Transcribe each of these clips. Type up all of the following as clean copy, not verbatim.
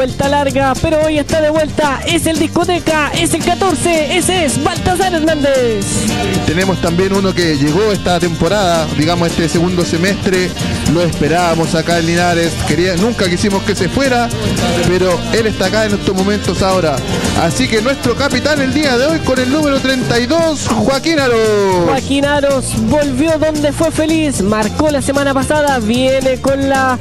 Vuelta larga, pero hoy está de vuelta. Es el discoteca, es el 14, ese es Baltasar Hernández. Tenemos también uno que llegó esta temporada, digamos este segundo semestre, lo esperábamos acá en Linares, nunca quisimos que se fuera, pero él está acá en estos momentos ahora. Así que nuestro capitán el día de hoy con el número 32, Joaquín Aros. Joaquín Aros volvió donde fue feliz, marcó la semana pasada, viene con la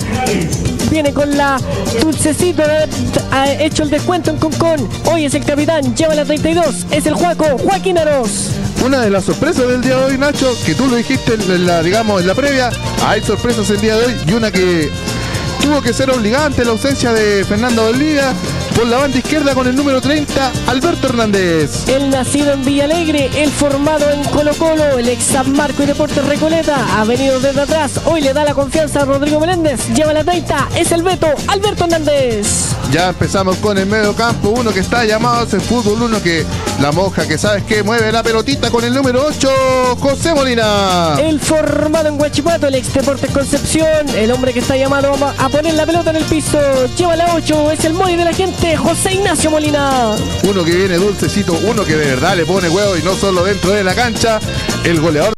dulcecito de haber hecho el descuento en Concón. Hoy es el capitán, lleva la 32, es el Joaquín Aros. Una de las sorpresas del día de hoy, Nacho, que tú lo dijiste en la previa, hay sorpresas el día de hoy y una que tuvo que ser obligada ante la ausencia de Fernando Valdivia. Por la banda izquierda con el número 30, Alberto Hernández. El nacido en Villa Alegre, el formado en Colo Colo, el ex San Marco y Deportes Recoleta, ha venido desde atrás, hoy le da la confianza a Rodrigo Meléndez, lleva la 30, es el Beto, Alberto Hernández. Ya empezamos con el medio campo, uno que está llamado a hacer fútbol, uno que la moja, que sabes que mueve la pelotita con el número 8, José Molina. El formado en Huachipato, el ex Deportes Concepción, el hombre que está llamado a poner la pelota en el piso, lleva la 8, es el Moli de la gente, José Ignacio Molina. Uno que viene dulcecito, uno que de verdad le pone huevo y no solo dentro de la cancha, el goleador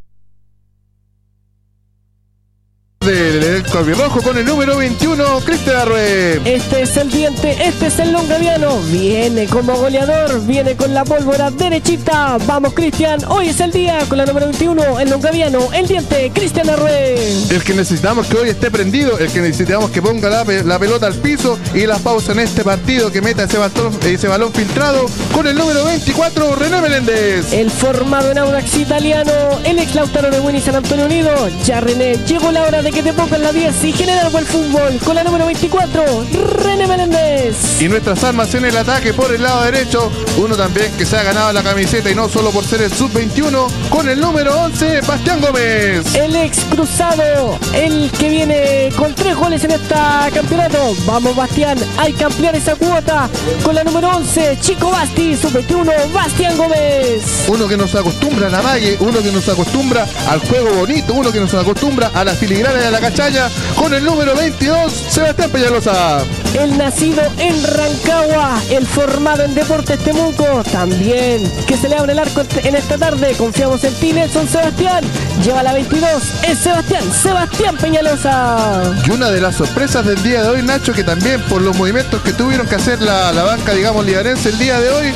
del elenco albirrojo con el número 21, Cristian Arrué. Este es el diente, este es el longaviano, viene como goleador, viene con la pólvora derechita. Vamos, Cristian, hoy es el día con la número 21, el longaviano, el diente, Cristian Arrué. El que necesitamos que hoy esté prendido, el que necesitamos que ponga la pelota al piso y la pausa en este partido, que meta ese balón filtrado con el número 24, René Meléndez. El formado en Audax Italiano, el ex Lautaro de Winnie San Antonio Unido. Ya, René, llegó la hora de que te pongan la 10 y generar buen fútbol con la número 24, René Meléndez. Y nuestras armas en el ataque por el lado derecho, uno también que se ha ganado la camiseta y no solo por ser el sub-21, con el número 11, Bastián Gómez. El ex cruzado, el que viene con 3 goles en este campeonato. Vamos, Bastián, hay que ampliar esa cuota con la número 11, Chico Basti, sub-21, Bastián Gómez. Uno que nos acostumbra a la mague, uno que nos acostumbra al juego bonito, uno que nos acostumbra a la filigrana y a la cachalla, con el número 22, Sebastián Peñalosa. El nacido en Rancagua, el formado en Deportes Temuco, también que se le abre el arco en esta tarde. Confiamos en ti, Nelson Sebastián. Lleva la 22, es Sebastián Peñalosa. Y una de las sorpresas del día de hoy, Nacho, que también por los movimientos que tuvieron que hacer la banca, digamos, ligarense el día de hoy,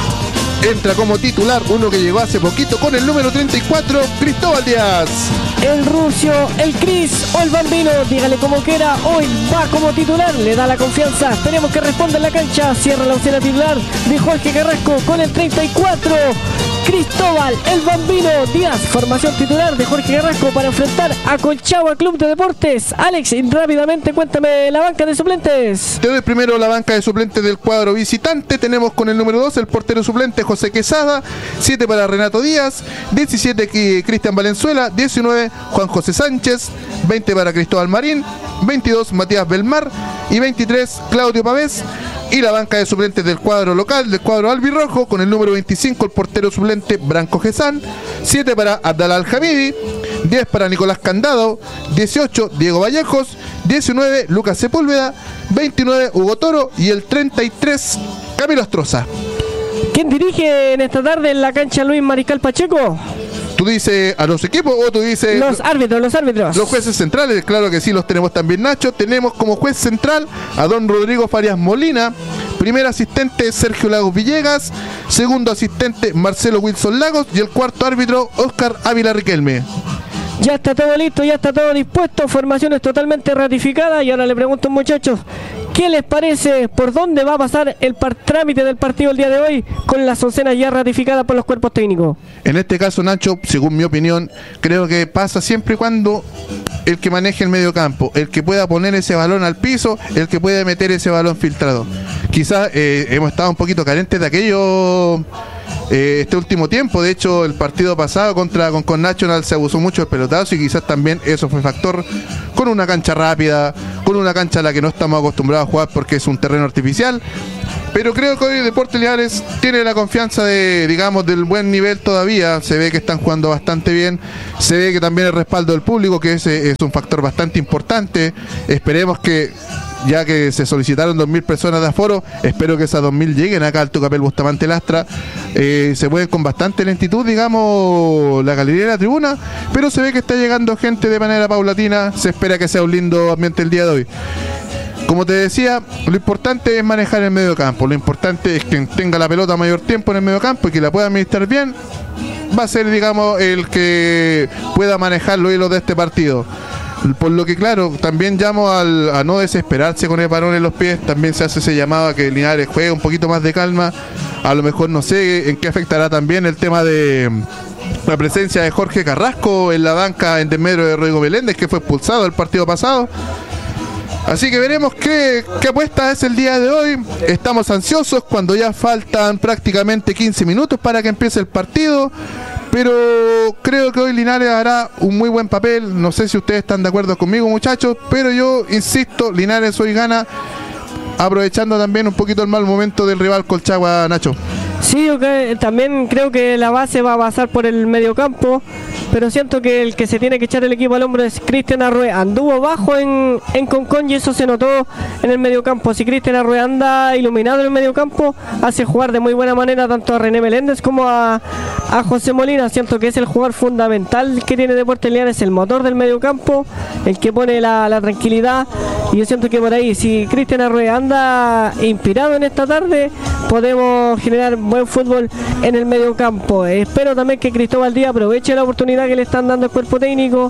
entra como titular uno que llegó hace poquito con el número 34, Cristóbal Díaz. El Rucio, el Cris o el Bambino, dígale como quiera, hoy va como titular, le da la confianza. Tenemos que responder en la cancha, cierra la opción titular de Jorge Carrasco con el 34. Cristóbal, el Bambino Díaz, formación titular de Jorge Carrasco para enfrentar a Colchagua Club de Deportes. Alex, rápidamente cuéntame la banca de suplentes. Te doy primero la banca de suplentes del cuadro visitante. Tenemos con el número 2 el portero suplente José Quesada, 7 para Renato Díaz, 17 Cristian Valenzuela, 19 Juan José Sánchez, 20 para Cristóbal Marín, 22 Matías Belmar y 23 Claudio Pavés. Y la banca de suplentes del cuadro local, del cuadro albirrojo, con el número 25 el portero suplente Branco Gesán, 7 para Abdalá Al-Hamidi, 10 para Nicolás Candado, 18 Diego Vallejos, 19 Lucas Sepúlveda, 29 Hugo Toro y el 33 Camilo Astroza. ¿Quién dirige en esta tarde en la cancha Luis Mariscal Pacheco? ¿Tú dices a los equipos o tú dices...? Los árbitros. Los jueces centrales, claro que sí, los tenemos también, Nacho. Tenemos como juez central a don Rodrigo Farias Molina. Primer asistente, Sergio Lagos Villegas. Segundo asistente, Marcelo Wilson Lagos. Y el cuarto árbitro, Óscar Ávila Riquelme. Ya está todo listo, ya está todo dispuesto. Formación es totalmente ratificada. Y ahora le pregunto, muchachos, ¿qué les parece? ¿Por dónde va a pasar el trámite del partido el día de hoy con las oncenas ya ratificadas por los cuerpos técnicos? En este caso, Nacho, según mi opinión, creo que pasa siempre y cuando el que maneje el medio campo, el que pueda poner ese balón al piso, el que pueda meter ese balón filtrado. Quizás hemos estado un poquito carentes de aquello este último tiempo. De hecho, el partido pasado con National se abusó mucho del pelotazo y quizás también eso fue factor, con una cancha rápida, con una cancha a la que no estamos acostumbrados a jugar porque es un terreno artificial. Pero creo que hoy Deportes Linares tiene la confianza del buen nivel todavía. Se ve que están jugando bastante bien. Se ve que también el respaldo del público, que ese es un factor bastante importante. Esperemos que ya que se solicitaron 2.000 personas de aforo, espero que esas 2.000 lleguen acá al Tucapel Bustamante Lastra. Se mueve con bastante lentitud, digamos, la galería de la tribuna, pero se ve que está llegando gente de manera paulatina. Se espera que sea un lindo ambiente el día de hoy. Como te decía, lo importante es manejar el medio campo. Lo importante es que tenga la pelota mayor tiempo en el medio campo y que la pueda administrar bien. Va a ser, digamos, el que pueda manejar los hilos de este partido. Por lo que, claro, también llamo a no desesperarse con el balón en los pies. También se hace ese llamado a que Linares juegue un poquito más de calma. A lo mejor no sé en qué afectará también el tema de la presencia de Jorge Carrasco en la banca en desmedro de Rodrigo Meléndez, que fue expulsado el partido pasado. Así que veremos qué apuesta es el día de hoy. Estamos ansiosos cuando ya faltan prácticamente 15 minutos para que empiece el partido. Pero creo que hoy Linares hará un muy buen papel. No sé si ustedes están de acuerdo conmigo, muchachos, pero yo insisto, Linares hoy gana, aprovechando también un poquito el mal momento del rival Colchagua, Nacho. Sí, yo también creo que la base va a pasar por el mediocampo, pero siento que el que se tiene que echar el equipo al hombro es Cristian Arrué. Anduvo bajo en Concón y eso se notó en el mediocampo. Si Cristian Arrué anda iluminado en el mediocampo, hace jugar de muy buena manera tanto a René Meléndez como a José Molina. Siento que es el jugador fundamental que tiene Deportes Linares, el motor del mediocampo, el que pone la tranquilidad. Y yo siento que por ahí, si Cristian Arrué anda inspirado en esta tarde, podemos generar buen fútbol en el medio campo. Espero también que Cristóbal Díaz aproveche la oportunidad que le están dando el cuerpo técnico,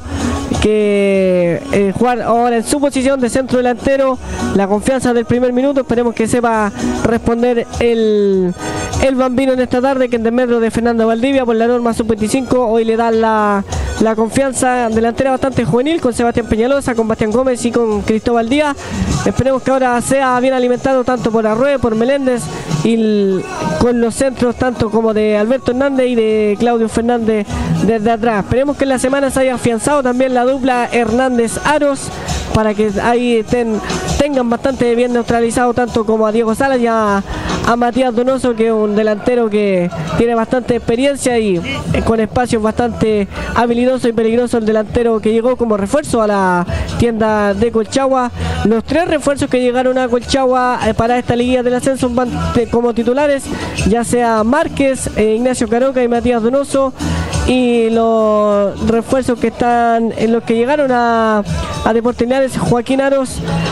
que jugar ahora en su posición de centro delantero, la confianza del primer minuto. Esperemos que sepa responder el Bambino en esta tarde, que en desmedro de Fernando Valdivia por la norma sub-25 hoy le dan la confianza delantera bastante juvenil, con Sebastián Peñalosa, con Bastián Gómez y con Cristóbal Díaz. Esperemos que ahora sea bien alimentado tanto por Arrué, por Meléndez y con los centros tanto como de Alberto Hernández y de Claudio Fernández desde atrás. Esperemos que en la semana se haya afianzado también la dupla Hernández-Aros, para que ahí tengan bastante bien neutralizado tanto como a Diego Salas y a Matías Donoso, que es un delantero que tiene bastante experiencia y con espacios bastante habilidoso y peligroso. El delantero que llegó como refuerzo a la tienda de Colchagua. Los tres refuerzos que llegaron a Colchagua para esta liguilla del ascenso van como titulares, ya sea Márquez, Ignacio Caroca y Matías Donoso. Y los refuerzos que están en los que llegaron a Deportes Linares, Joaquín Aros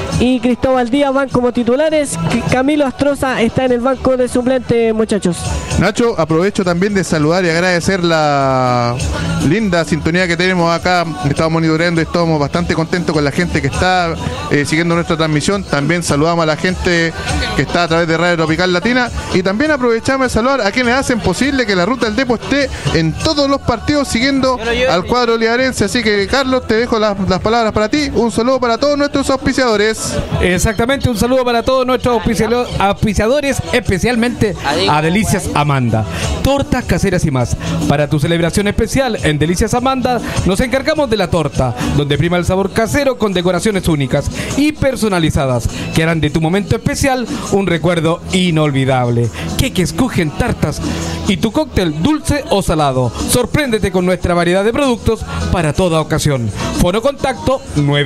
y Cristóbal Díaz van como titulares. Camilo Astroza está en el banco de suplente, muchachos. Nacho, aprovecho también de saludar y agradecer la linda sintonía que tenemos acá. Estamos monitoreando y estamos bastante contentos con la gente que está siguiendo nuestra transmisión. También saludamos a la gente que está a través de Radio Tropical Latina, y también aprovechamos de saludar a quienes hacen posible que la Ruta del Depo esté en todos los partidos siguiendo al cuadro liarense. Así que, Carlos, te dejo las palabras para ti. Un saludo para todos nuestros auspiciadores. Exactamente, un saludo para todos nuestros auspiciadores, especialmente a Delicias Amanda, tortas caseras y más. Para tu celebración especial en Delicias Amanda nos encargamos de la torta, donde prima el sabor casero con decoraciones únicas y personalizadas que harán de tu momento especial un recuerdo inolvidable. Queques, kuchen, tartas y tu cóctel dulce o salado. Sorpréndete con nuestra variedad de productos para toda ocasión. Foro contacto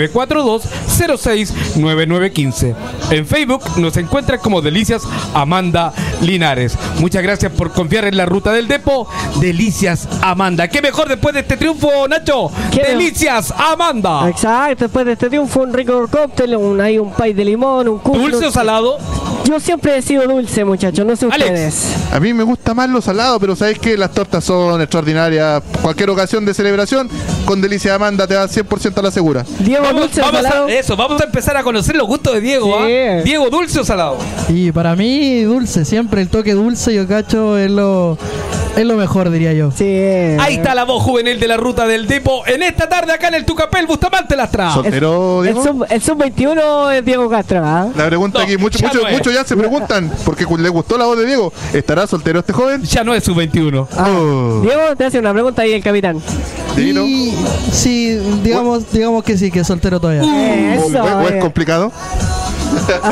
942-069915. En Facebook nos encuentran como Delicias Amanda Linares. Muchas gracias por confiar en la Ruta del Depo. Delicias Amanda. ¿Qué mejor después de este triunfo, Nacho? Delicias Amanda. Exacto, después de este triunfo, un rico cóctel, hay un pay de limón, un culo. ¿Dulce o salado? Yo siempre he sido dulce, muchachos, no sé ustedes. A mí me gusta más lo salado, pero sabéis que las tortas son extraordinarias. Cualquier ocasión de celebración, con Delicia Amanda te da 100% a la segura. Diego, dulce o salado. Vamos a empezar a conocer los gustos de Diego. Sí. Diego, ¿dulce o salado? Y para mí, dulce, siempre el toque dulce, yo cacho, es lo mejor, diría yo. Sí. Ahí está la voz juvenil de la Ruta del Depo en esta tarde acá en el Tucapel Bustamante Lastra. ¿Soltero, Diego? El sub-21 es Diego Castro, ¿ah? La pregunta aquí, muchos ya se preguntan, porque le gustó la voz de Diego. ¿Estará soltero este joven? Ya no es sub-21. Diego, te hace una pregunta ahí el capitán. Y, sí, digamos que sí, que es soltero todavía. ¿O es complicado?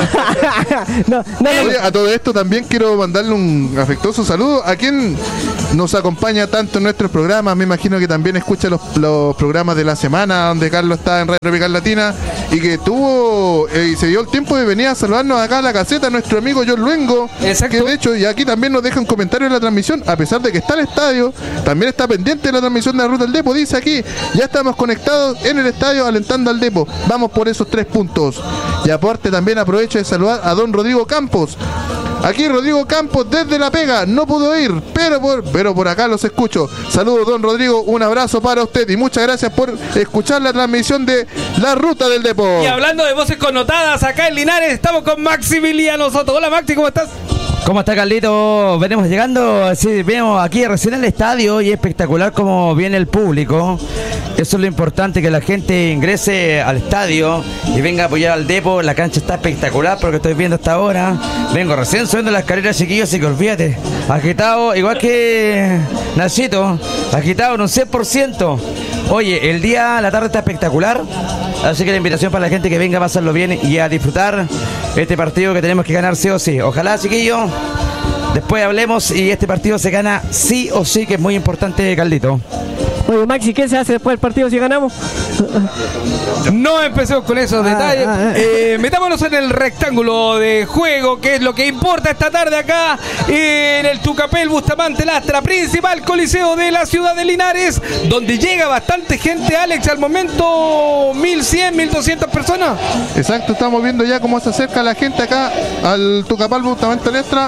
No. Oye, a todo esto también quiero mandarle un afectuoso saludo a quien nos acompaña tanto en nuestros programas, me imagino que también escucha los programas de la semana donde Carlos está en Radio Tropical Latina y que tuvo y se dio el tiempo de venir a saludarnos acá a la caseta, nuestro amigo John Luengo. Exacto. Que de hecho, y aquí también nos deja un comentario en la transmisión, a pesar de que está en el estadio, también está pendiente de la transmisión de la Ruta del Depo. Dice aquí, ya estamos conectados en el estadio alentando al Depo, vamos por esos 3 puntos. Y aparte también aprovecho de saludar a don Rodrigo Campos. Aquí Rodrigo Campos desde La Pega, no pudo ir, pero por acá los escucho. Saludos don Rodrigo, un abrazo para usted y muchas gracias por escuchar la transmisión de La Ruta del Depo. Y hablando de voces connotadas, acá en Linares estamos con Maximiliano Soto. Hola Maxi, ¿cómo estás? ¿Cómo está Carlito? Venimos llegando, sí, vemos aquí recién el estadio y espectacular como viene el público. Eso es lo importante, que la gente ingrese al estadio y venga a apoyar al Depo. La cancha está espectacular porque estoy viendo hasta ahora. Vengo recién subiendo las escaleras, chiquillos, así que olvídate. Agitado, igual que Nachito, agitado en un 100%. Oye, el día, la tarde está espectacular. Así que la invitación para la gente que venga a pasarlo bien y a disfrutar este partido que tenemos que ganar sí o sí. Ojalá, chiquillos, después hablemos y este partido se gana sí o sí, que es muy importante, Carlito. Oye, Maxi, ¿qué se hace después del partido si ganamos? No empecemos con esos detalles. Metámonos en el rectángulo de juego, que es lo que importa esta tarde acá en el Tucapel Bustamante Lastra, principal coliseo de la ciudad de Linares, donde llega bastante gente, Alex, al momento 1100, 1200 personas. Exacto, estamos viendo ya cómo se acerca la gente acá al Tucapel Bustamante Lastra.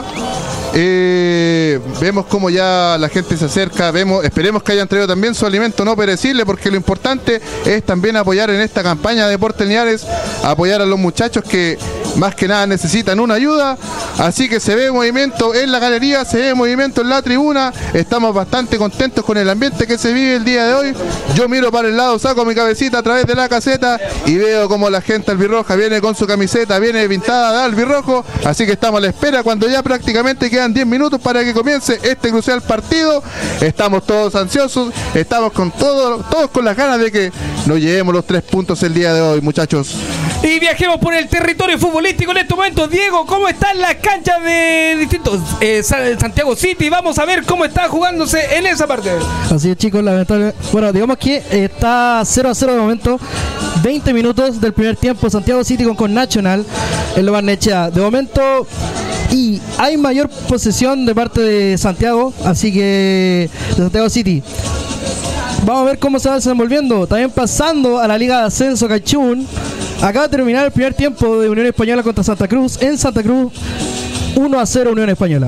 Vemos cómo ya la gente se acerca, esperemos que hayan traído también su alimento no perecible, porque lo importante es también apoyar en esta campaña de Deportes Linares, apoyar a los muchachos que más que nada necesitan una ayuda. Así que se ve movimiento en la galería, se ve movimiento en la tribuna, estamos bastante contentos con el ambiente que se vive el día de hoy. Yo miro para el lado, saco mi cabecita a través de la caseta y veo como la gente albirroja viene con su camiseta, viene pintada de albirrojo, así que estamos a la espera cuando ya prácticamente quedan 10 minutos para que comience este crucial partido. Estamos todos ansiosos, estamos con todos con las ganas de que nos llevemos los 3 puntos el día de hoy, muchachos. Y viajemos por el territorio futbolístico en este momento. Diego, ¿cómo están las canchas de distintos Santiago City? Vamos a ver cómo está jugándose en esa parte. Así es, chicos, lamentablemente. Bueno, digamos que está 0-0 de momento. 20 minutos del primer tiempo. Santiago City con Nacional en lo Barnechea. De momento, y hay mayor posesión de parte de Santiago, así que de Santiago City. Vamos a ver cómo se va desenvolviendo. También pasando a la Liga de Ascenso Cachún. Acaba de terminar el primer tiempo de Unión Española contra Santa Cruz. En Santa Cruz, 1-0 Unión Española.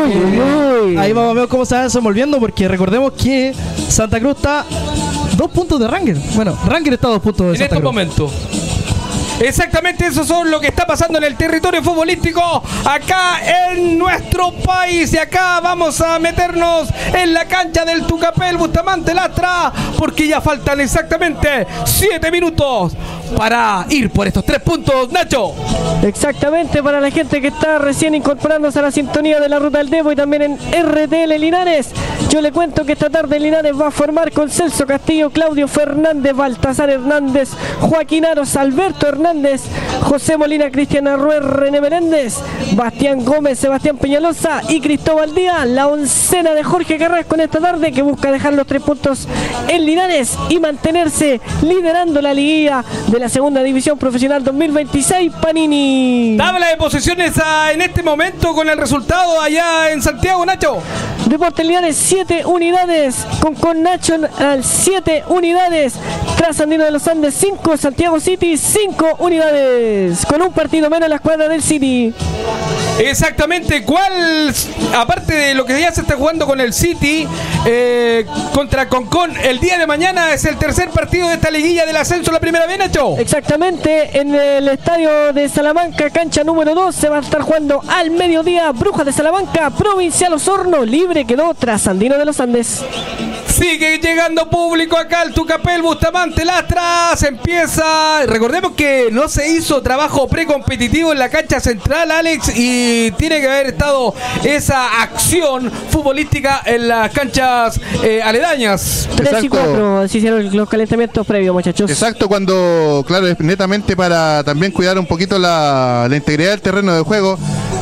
Ahí vamos a ver cómo se va desenvolviendo, porque recordemos que Santa Cruz está 2 puntos de Ranger. Bueno, Ranger está a 2 puntos de Santa Cruz. En estos momentos. Exactamente, eso son lo que está pasando en el territorio futbolístico acá en nuestro país. Y acá vamos a meternos en la cancha del Tucapel Bustamante Lastra, porque ya faltan exactamente 7 minutos para ir por estos 3 puntos, Nacho. Exactamente, para la gente que está recién incorporándose a la sintonía de la Ruta del Depo y también en RTL Linares, yo le cuento que esta tarde Linares va a formar con Celso Castillo, Claudio Fernández, Baltasar Hernández, Joaquín Aros, Alberto Hernández, José Molina, Cristian Arrué, René Menéndez, Bastián Gómez, Sebastián Peñalosa y Cristóbal Díaz. La oncena de Jorge Carrasco en esta tarde, que busca dejar los 3 puntos en Linares y mantenerse liderando la liguilla de la segunda división profesional 2026 Panini. Tabla de posiciones en este momento con el resultado allá en Santiago, Nacho. Deportes Linares 7 unidades, con Nacho al 7 unidades, tras Andino de los Andes 5, Santiago City 5 unidades, con un partido menos la escuadra del City. Exactamente, ¿cuál, aparte de lo que ya se está jugando con el City contra Concón, el día de mañana es el tercer partido de esta liguilla del ascenso, la primera vez, Nacho? Exactamente, en el estadio de Salamanca, cancha número 2, se va a estar jugando al mediodía. Brujas de Salamanca, Provincial Osorno, libre quedó tras Andino de los Andes. Sigue llegando público acá al Tucapel Bustamante Lastra. Se empieza. Recordemos que no se hizo trabajo precompetitivo en la cancha central, Alex, y tiene que haber estado esa acción futbolística en las canchas aledañas. 3 y 4 se hicieron los calentamientos previos, muchachos. Exacto, cuando, claro, es netamente para también cuidar un poquito la integridad del terreno de juego.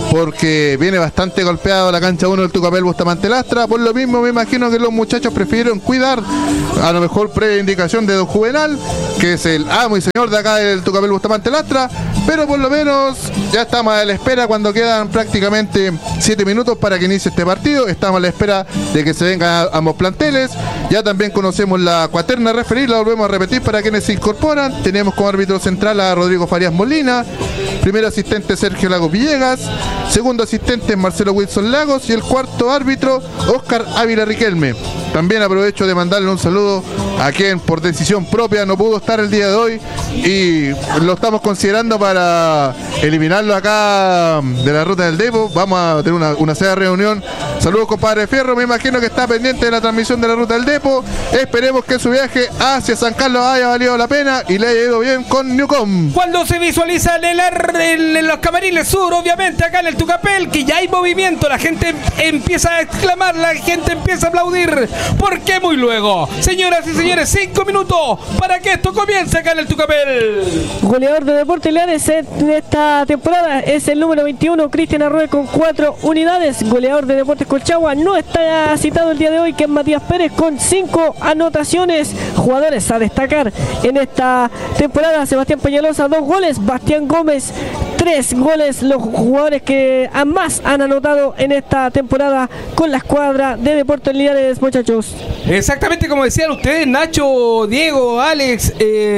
porque viene bastante golpeado la cancha 1 del Tucapel Bustamante Lastra. Por lo mismo me imagino que los muchachos prefirieron cuidar, a lo mejor previa indicación de don Juvenal, que es el amo y señor de acá del Tucapel Bustamante Lastra, pero por lo menos ya estamos a la espera cuando quedan prácticamente 7 minutos para que inicie este partido. Estamos a la espera de que se vengan ambos planteles. Ya también conocemos la cuaterna referir, la volvemos a repetir para quienes se incorporan. Tenemos como árbitro central a Rodrigo Farías Molina, primer asistente Sergio Lagos Villegas, segundo asistente Marcelo Wilson Lagos y el cuarto árbitro Oscar Ávila Riquelme. También aprovecho de mandarle un saludo a quien por decisión propia no pudo estar el día de hoy y lo estamos considerando para eliminarlo acá de la ruta del Depo. Vamos a tener una seda reunión. Saludos, compadre Fierro, me imagino que está pendiente de la transmisión de la ruta del Depo. Esperemos que su viaje hacia San Carlos haya valido la pena y le haya ido bien con Newcom. Cuando se visualiza en los camarines sur, obviamente acá en el Tucapel, que ya hay movimiento, la gente empieza a exclamar, la gente empieza a aplaudir. ¿Por qué muy luego? Señoras y señores, 5 minutos para que esto comience acá en el Tucapel. Goleador de Deportes Leales en esta temporada es el número 21, Cristian Arrué, con 4 unidades. Goleador de Deportes Colchagua no está citado el día de hoy, que es Matías Pérez, con 5 anotaciones. Jugadores a destacar en esta temporada: Sebastián Peñalosa, 2 goles, Bastián Gómez, 3 goles. Los jugadores que más han anotado en esta temporada con la escuadra de Deportes Leales, muchachos. Exactamente como decían ustedes, Nacho, Diego, Alex,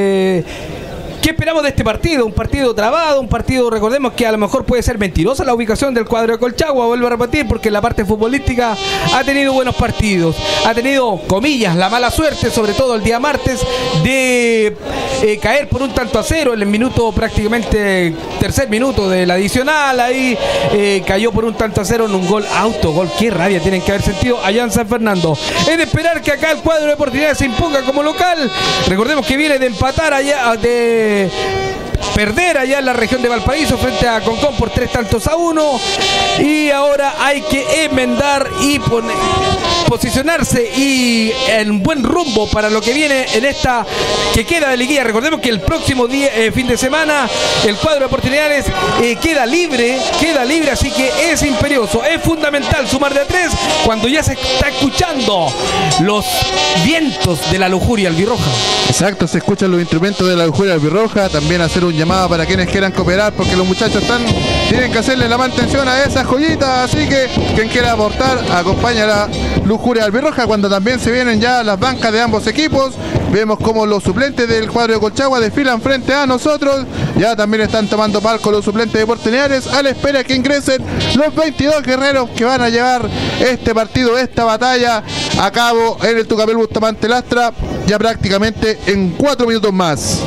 ¿qué esperamos de este partido? Un partido trabado, un partido, recordemos que a lo mejor puede ser mentirosa la ubicación del cuadro de Colchagua, vuelvo a repetir, porque la parte futbolística ha tenido buenos partidos, ha tenido, comillas, la mala suerte, sobre todo el día martes, de caer por un tanto a cero en el minuto, prácticamente tercer minuto del adicional, ahí cayó por un tanto a cero en un gol, autogol. Qué rabia tienen que haber sentido allá en San Fernando. Es de esperar que acá el cuadro de Deportividad se imponga como local. Recordemos que viene de empatar allá, de perder allá en la región de Valparaíso frente a Concón por 3-1, y ahora hay que enmendar y posicionarse y en buen rumbo para lo que viene en esta que queda de liguilla. Recordemos que el próximo día, fin de semana, el cuadro de oportunidades queda libre, así que es imperioso, es fundamental sumar de a 3 cuando ya se está escuchando los vientos de la lujuria albirroja. Exacto, se escuchan los instrumentos de la lujuria albirroja. También hacer un llamado para quienes quieran cooperar, porque los muchachos tienen que hacerle la mantención a esas joyitas, así que quien quiera aportar, acompaña a la lujuria albirroja cuando también se vienen ya las bancas de ambos equipos. Vemos como los suplentes del cuadro de Colchagua desfilan frente a nosotros. Ya también están tomando palco los suplentes de Deportes Leales a la espera que ingresen los 22 guerreros que van a llevar este partido, esta batalla a cabo en el Tucapel Bustamante Lastra, ya prácticamente en 4 minutos más.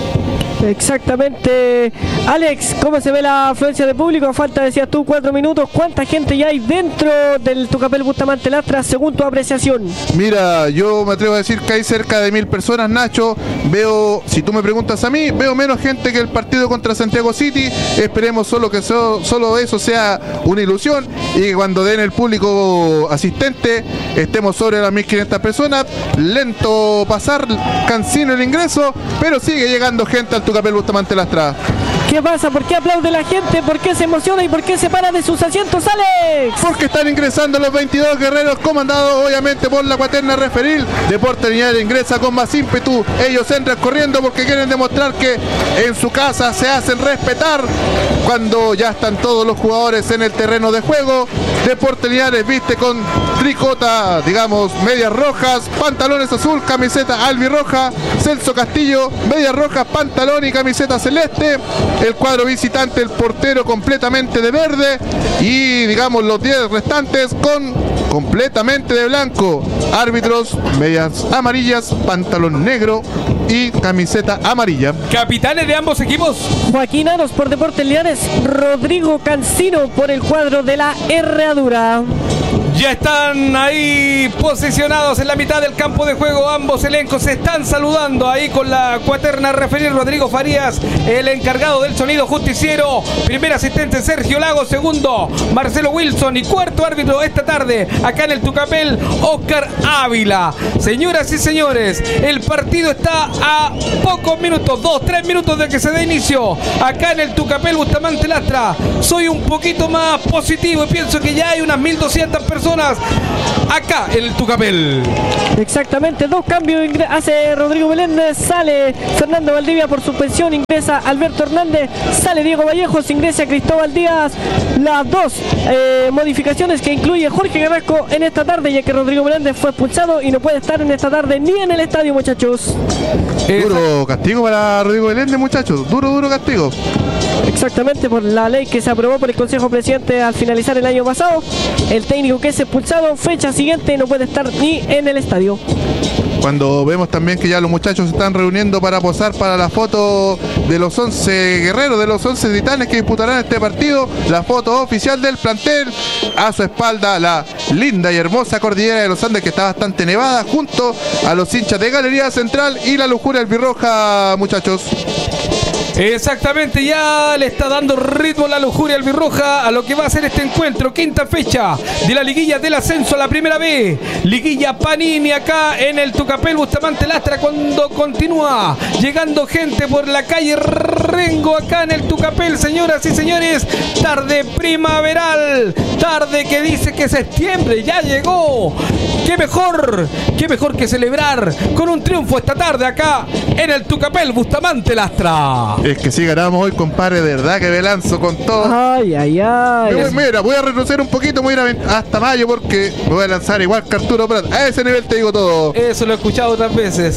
Exactamente. Alex, ¿cómo se ve la afluencia de público? Falta, decías tú, 4 minutos. ¿Cuánta gente ya hay dentro del Tucapel Bustamante Lastra según tu apreciación? Mira, yo me atrevo a decir que hay cerca de 1000 personas, Nacho. Veo, si tú me preguntas a mí, veo menos gente que el partido contra Santiago City. Esperemos solo que solo eso sea una ilusión y que cuando den el público asistente estemos sobre las 1500 personas. Lento pasar, cansino el ingreso, pero sigue llegando gente al Tucapel Bustamante Lastra. ¿Qué pasa? ¿Por qué aplaude la gente? ¿Por qué se emociona? ¿Y por qué se para de sus asientos, Alex? Porque están ingresando los 22 guerreros, comandados obviamente por la cuaterna referil. Deportes Leales ingresa con más ímpetu. Ellos entran corriendo porque quieren demostrar que en su casa se hacen respetar. Cuando ya están todos los jugadores en el terreno de juego, Deportes Leales viste con tricota, digamos, medias rojas, pantalones azul, camiseta albirroja. Celso Castillo, medias rojas, pantalón y camiseta celeste. El cuadro visitante, el portero completamente de verde y digamos los 10 restantes con completamente de blanco. Árbitros, medias amarillas, pantalón negro y camiseta amarilla. Capitanes de ambos equipos: Joaquín Aros por Deportes Leales, Rodrigo Cancino por el cuadro de la Herradura. Ya están ahí posicionados en la mitad del campo de juego. Ambos elencos se están saludando ahí con la cuaterna referir Rodrigo Farías, el encargado del sonido justiciero. Primer asistente Sergio Lago, segundo Marcelo Wilson y cuarto árbitro esta tarde acá en el Tucapel, Oscar Ávila. Señoras y señores, el partido está a pocos minutos, 2-3 minutos de que se dé inicio acá en el Tucapel Bustamante Lastra. Soy un poquito más positivo y pienso que ya hay unas 1200 personas acá en el Tucapel. Exactamente, 2 cambios hace Rodrigo Meléndez, sale Fernando Valdivia por suspensión, ingresa Alberto Hernández, sale Diego Vallejos, ingresa Cristóbal Díaz. Las 2 modificaciones que incluye Jorge Carrasco en esta tarde, ya que Rodrigo Meléndez fue expulsado y no puede estar en esta tarde ni en el estadio, muchachos. Duro castigo para Rodrigo Meléndez, muchachos, duro castigo. Exactamente, por la ley que se aprobó por el Consejo Presidente al finalizar el año pasado. El técnico que es expulsado, fecha siguiente, no puede estar ni en el estadio. Cuando vemos también que ya los muchachos se están reuniendo para posar para la foto de los 11 guerreros, de los 11 titanes que disputarán este partido, la foto oficial del plantel, a su espalda la linda y hermosa cordillera de los Andes, que está bastante nevada, junto a los hinchas de Galería Central y la lujuria albirroja, muchachos. Exactamente, ya le está dando ritmo la lujuria albirroja a lo que va a ser este encuentro, quinta fecha de la liguilla del ascenso a la primera B, liguilla Panini acá en el Tucapel Bustamante Lastra, cuando continúa llegando gente por la calle Rengo acá en el Tucapel. Señoras y señores, tarde primaveral, tarde que dice que septiembre ya llegó. Qué mejor que celebrar con un triunfo esta tarde acá en el Tucapel Bustamante Lastra. Es que si ganamos hoy, compadre, de verdad que me lanzo con todo. Ay. Mira, voy a retroceder un poquito, voy a ir hasta mayo porque me voy a lanzar igual que Arturo Prat. A ese nivel te digo todo. Eso lo he escuchado otras veces.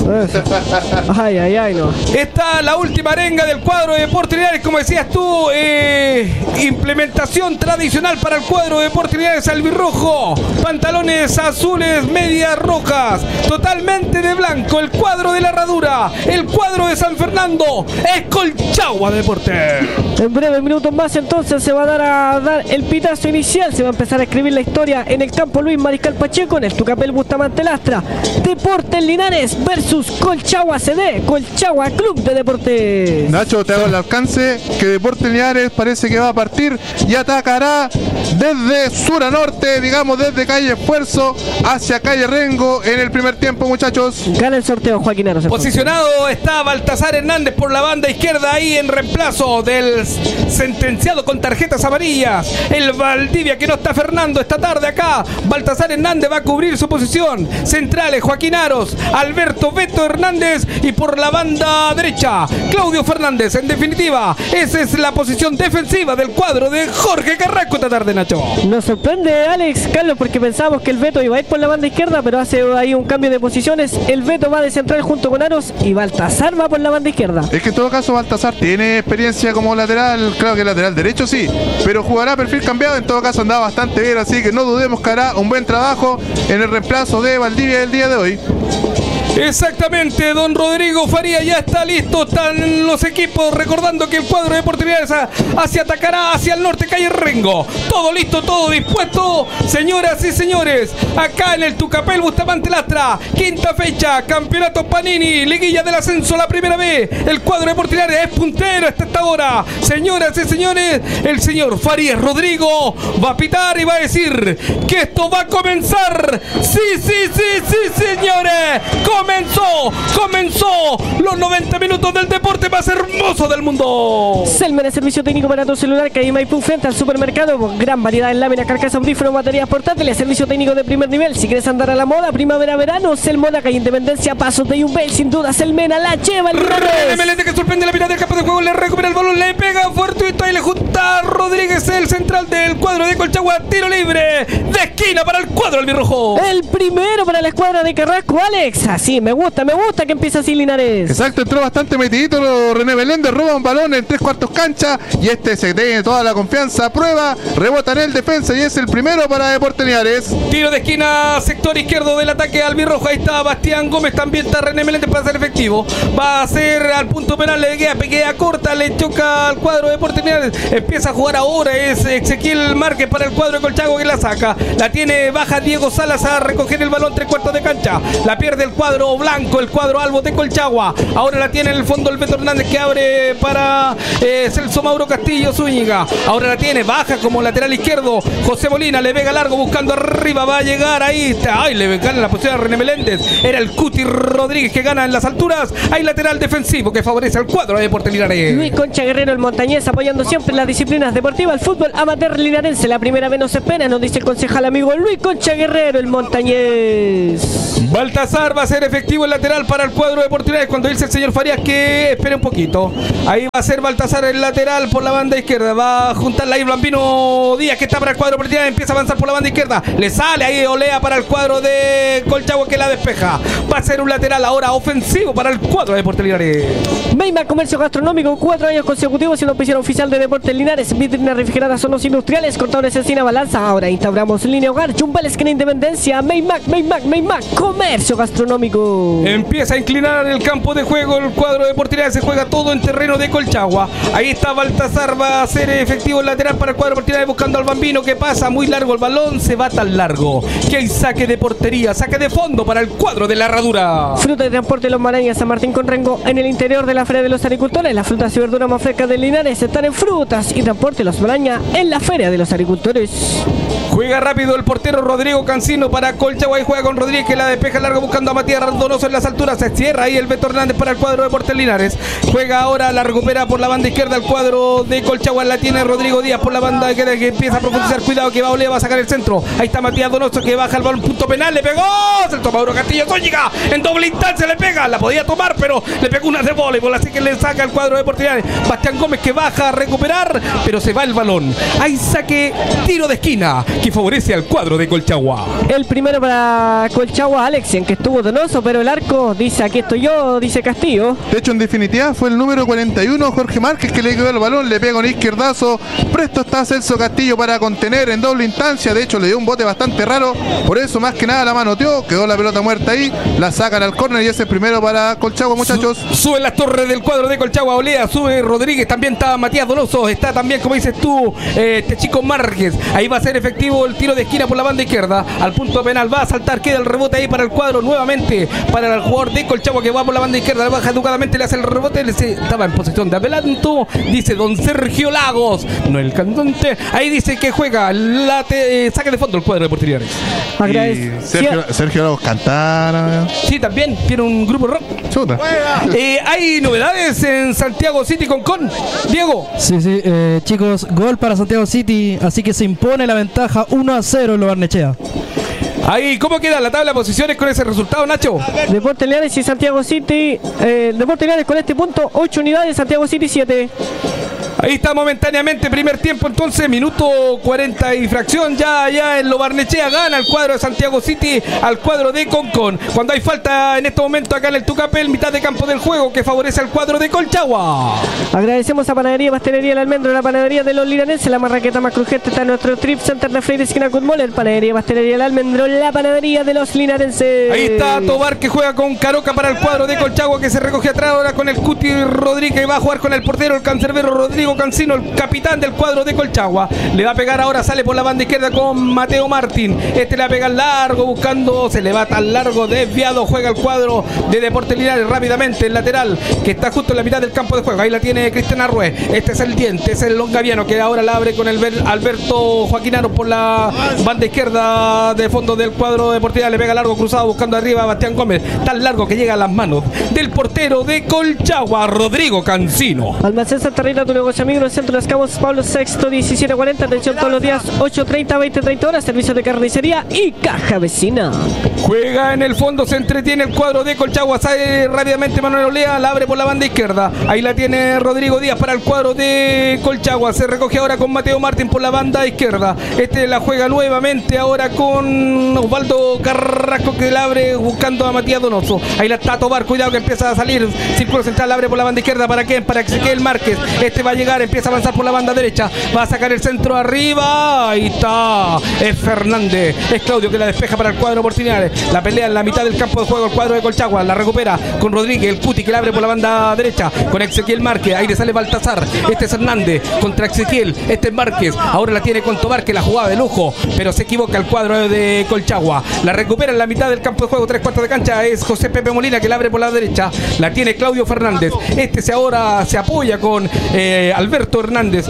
Ay, no. Está la última arenga del cuadro de Deportes Linares, como decías tú, implementación tradicional para el cuadro de Deportes Linares albirrojo. Pantalones azules, medias rojas, totalmente de blanco. El cuadro de la Herradura, el cuadro de San Fernando, es Colchagua Deportes. En breves minutos más entonces se va a dar el pitazo inicial. Se va a empezar a escribir la historia en el campo Luis Mariscal Pacheco, en el Tucapel Bustamante Lastra. Deportes Linares versus Colchagua CD, Colchagua Club de Deportes. Nacho, te hago el alcance que Deportes Linares parece que va a partir y atacará desde sur a norte, digamos desde calle Esfuerzo hacia calle Rengo en el primer tiempo, muchachos. Gana el sorteo Joaquín Aros. Posicionado está Baltasar Hernández por la banda izquierda, ahí en reemplazo del sentenciado con tarjetas amarillas, el Valdivia, que no está Fernando esta tarde acá. Baltasar Hernández va a cubrir su posición. Centrales Joaquín Aros, Alberto Beto Hernández y por la banda derecha Claudio Fernández. En definitiva, esa es la posición defensiva del cuadro de Jorge Carrasco esta tarde, Nacho. Nos sorprende Alex Carlos porque pensábamos que el Beto iba a ir por la banda izquierda, pero hace ahí un cambio de posiciones. El Beto va de central junto con Aros y Baltasar va por la banda izquierda. Es que en todo caso Baltasar tiene experiencia como lateral, claro que lateral derecho sí, pero jugará perfil cambiado. En todo caso andaba bastante bien, así que no dudemos que hará un buen trabajo en el reemplazo de Valdivia el día de hoy. Exactamente, don Rodrigo Faría ya está listo, están los equipos, recordando que el cuadro de Deportes Linares atacará hacia el norte, calle Rengo. Todo listo, todo dispuesto, señoras y señores, acá en el Tucapel Bustamante Lastra, quinta fecha, campeonato Panini, liguilla del ascenso a la primera B. El cuadro de Deportes Linares es puntero hasta esta hora. Señoras y señores, el señor Farías Rodrigo va a pitar y va a decir que esto va a comenzar. Sí, señores, comenzó los 90 minutos del deporte más hermoso del mundo. Selmer, el servicio técnico para tu celular, calle Maipú frente al supermercado, con gran variedad en láminas, carcasas, audífonos, baterías portátiles, servicio técnico de primer nivel. Si quieres andar a la moda, primavera, verano, Selmoda, calle Independencia, Pasos de Yumbel, sin duda Selmena, la lleva el René que sorprende la mitad del campo de juego, le recupera el balón, le pega fortuito y le junta a Rodríguez, el central del cuadro de Colchagua, tiro libre de esquina para el cuadro albirrojo. El primero para la escuadra de Carrasco, Alex. Así así, me gusta que empiece así Linares. Exacto, entró bastante metidito René Meléndez, roba un balón en 3/4 cancha y este se tiene toda la confianza, prueba, rebota en el defensa y es el primero para Deportes Linares. Tiro de esquina, sector izquierdo del ataque albirrojo. Ahí está Bastián Gómez, también está René Meléndez para ser efectivo. Va a ser al punto penal, le queda corta, le choca al cuadro de Deportes Linares. Empieza a jugar ahora, es Ezequiel Márquez para el cuadro de Colchagua que la saca. La tiene baja Diego Salas a recoger el balón 3/4 de cancha. La pierde el cuadro blanco, el cuadro albo de Colchagua. Ahora la tiene en el fondo el Beto Hernández que abre para Celso Mauro Castillo Zúñiga. Ahora la tiene baja como lateral izquierdo. José Molina le pega largo buscando arriba. Va a llegar ahí. Ay, le gana la posición a René Meléndez. Era el Cuti Rodríguez que gana en las alturas. Hay lateral defensivo que favorece al cuadro de Deportes Linares. Luis Concha Guerrero, el montañés, apoyando siempre las disciplinas deportivas. El fútbol amateur linarense, la primera vez no se espera, nos dice el concejal amigo Luis Concha Guerrero, el montañés. Baltasar va a ser efectivo el lateral para el cuadro de Deportes Linares cuando dice el señor Farías que espere un poquito. Ahí va a ser Baltasar el lateral por la banda izquierda. Va a juntarla ahí Bambino Díaz que está para el cuadro de Deportes Linares. Empieza a avanzar por la banda izquierda. Le sale ahí Olea para el cuadro de Colchagua que la despeja. Va a ser un lateral ahora ofensivo para el cuadro de Deportes Linares. Meima Comercio Gastronómico, 4 años consecutivos siendo oficial oficial de Deportes Linares. Vitrinas refrigeradas, zonos industriales, contadores encina balanza. Ahora instauramos línea hogar, Chumbal esquina Independencia. Meimac, Comercio Gastronómico. Empieza a inclinar el campo de juego el cuadro de Deportes Linares. Se juega todo en terreno de Colchagua. Ahí está Baltasar, va a ser efectivo el lateral para el cuadro de Deportes Linares buscando al Bambino que pasa muy largo el balón. Se va tan largo que hay saque de portería, saque de fondo para el cuadro de la Herradura. Fruta y transporte Los Marañas, San Martín con Rengo en el interior de la Feria de los Agricultores. Las frutas y verduras más frescas de Linares están en Frutas y Transporte Los Marañas en la Feria de los Agricultores. Juega rápido el portero Rodrigo Cancino para Colchagua y juega con Rodríguez que la despeja largo buscando a Matías Donoso en las alturas. Se cierra ahí el Beto Hernández para el cuadro de Deportes Linares. Juega ahora, la recupera por la banda izquierda el cuadro de Colchagua. La tiene Rodrigo Díaz por la banda izquierda que empieza a profundizar. Cuidado que va Olea, va a sacar el centro. Ahí está Matías Donoso que baja el balón, punto penal. Le pegó Celso Mauro Castillo Zúñiga. En doble instancia le pega. La podía tomar, pero le pegó una de voleibol. Así que le saca el cuadro de Deportes Linares. Bastián Gómez que baja a recuperar, pero se va el balón. Hay saque, tiro de esquina que favorece al cuadro de Colchagua. El primero para Colchagua, Alexien, que estuvo Donoso, pero el arco dice aquí estoy yo, dice Castillo. De hecho, en definitiva, fue el número 41, Jorge Márquez, que le quedó el balón, le pega un izquierdazo. Presto está Celso Castillo para contener en doble instancia. De hecho, le dio un bote bastante raro. Por eso, más que nada, la manoteó. Quedó la pelota muerta ahí. La sacan al córner y ese es el primero para Colchagua, muchachos. Sube las torres del cuadro de Colchagua. Olea, sube Rodríguez. También está Matías Donoso. Está también, como dices tú, este chico Márquez. Ahí va a ser efectivo el tiro de esquina por la banda izquierda. Al punto penal. Va a saltar. Queda el rebote ahí para el cuadro nuevamente. Para el jugador de Colchagua que va por la banda izquierda. Baja educadamente. Le hace el rebote. Estaba en posición de adelanto. Dice don Sergio Lagos. No el cantante. Ahí dice que juega. Saca de fondo el cuadro de Deportes Linares. Sergio Lagos cantara. Sí, también. Tiene un grupo rock. Chuta. Hay novedades en Santiago City con Diego. Sí, chicos, gol para Santiago City, así que se impone la ventaja 1-0 en Lo Barnechea. Ahí, ¿cómo queda la tabla de posiciones con ese resultado, Nacho? Deportes Linares y Santiago City. Deportes Linares con este punto, 8 unidades, Santiago City 7. Ahí está momentáneamente, primer tiempo entonces, minuto 40 y fracción, ya en Lo Barnechea gana el cuadro de Santiago City al cuadro de Concón. Cuando hay falta en este momento acá en el Tucapel, mitad de campo del juego que favorece al cuadro de Colchagua. Agradecemos a Panadería Pastelería El Almendro, la panadería de los linarenses, la marraqueta más crujiente está en nuestro Trip Center de Freire esquina Kutmoller. Panadería Pastelería El Almendro, la panadería de los linarenses. Ahí está Tobar que juega con Caroca para el cuadro de Colchagua que se recoge atrás ahora con el Cuti Rodríguez y va a jugar con el portero, el cancerbero Rodrigo Cancino, el capitán del cuadro de Colchagua. Le va a pegar ahora, sale por la banda izquierda con Mateo Martín. Este le va a pegar largo, buscando, se le va tan largo, desviado, juega el cuadro de Deportes Linares rápidamente, el lateral, que está justo en la mitad del campo de juego. Ahí la tiene Cristian Arrué. Este es el diente, es el longaviano, que ahora la abre con el Alberto Joaquinaro por la banda izquierda de fondo del cuadro de Deportes Linares. Le pega largo, cruzado, buscando arriba a Bastián Gómez. Tan largo que llega a las manos del portero de Colchagua, Rodrigo Cancino. Almacén Santa Rita, tu negocio amigos en el centro de Las Cabos, Pablo VI, 1740. Atención todos los días, 8:30, 20:30 horas. Servicio de carnicería y caja vecina. Juega en el fondo, se entretiene el cuadro de Colchagua. Sale rápidamente Manuel Olea, la abre por la banda izquierda. Ahí la tiene Rodrigo Díaz para el cuadro de Colchagua. Se recoge ahora con Mateo Martín por la banda izquierda. La juega nuevamente ahora con Osvaldo Carrasco, que la abre buscando a Matías Donoso. Ahí la está Tobar, cuidado que empieza a salir. Círculo central, la abre por la banda izquierda. ¿Para quién? Para Ezequiel Márquez. Va a llegar, empieza a avanzar por la banda derecha. Va a sacar el centro arriba. Ahí está. Es Fernández. Es Claudio que la despeja para el cuadro Portinares. La pelea en la mitad del campo de juego el cuadro de Colchagua. La recupera con Rodríguez, el Cuti que la abre por la banda derecha. Con Ezequiel Márquez. Ahí le sale Baltasar. Es Hernández contra Ezequiel. Es Márquez. Ahora la tiene con Tobar, que la jugaba de lujo, pero se equivoca el cuadro de Colchagua. La recupera en la mitad del campo de juego. 3/4 de cancha. Es José Pepe Molina que la abre por la derecha. La tiene Claudio Fernández. Ahora se apoya con Alberto Hernández.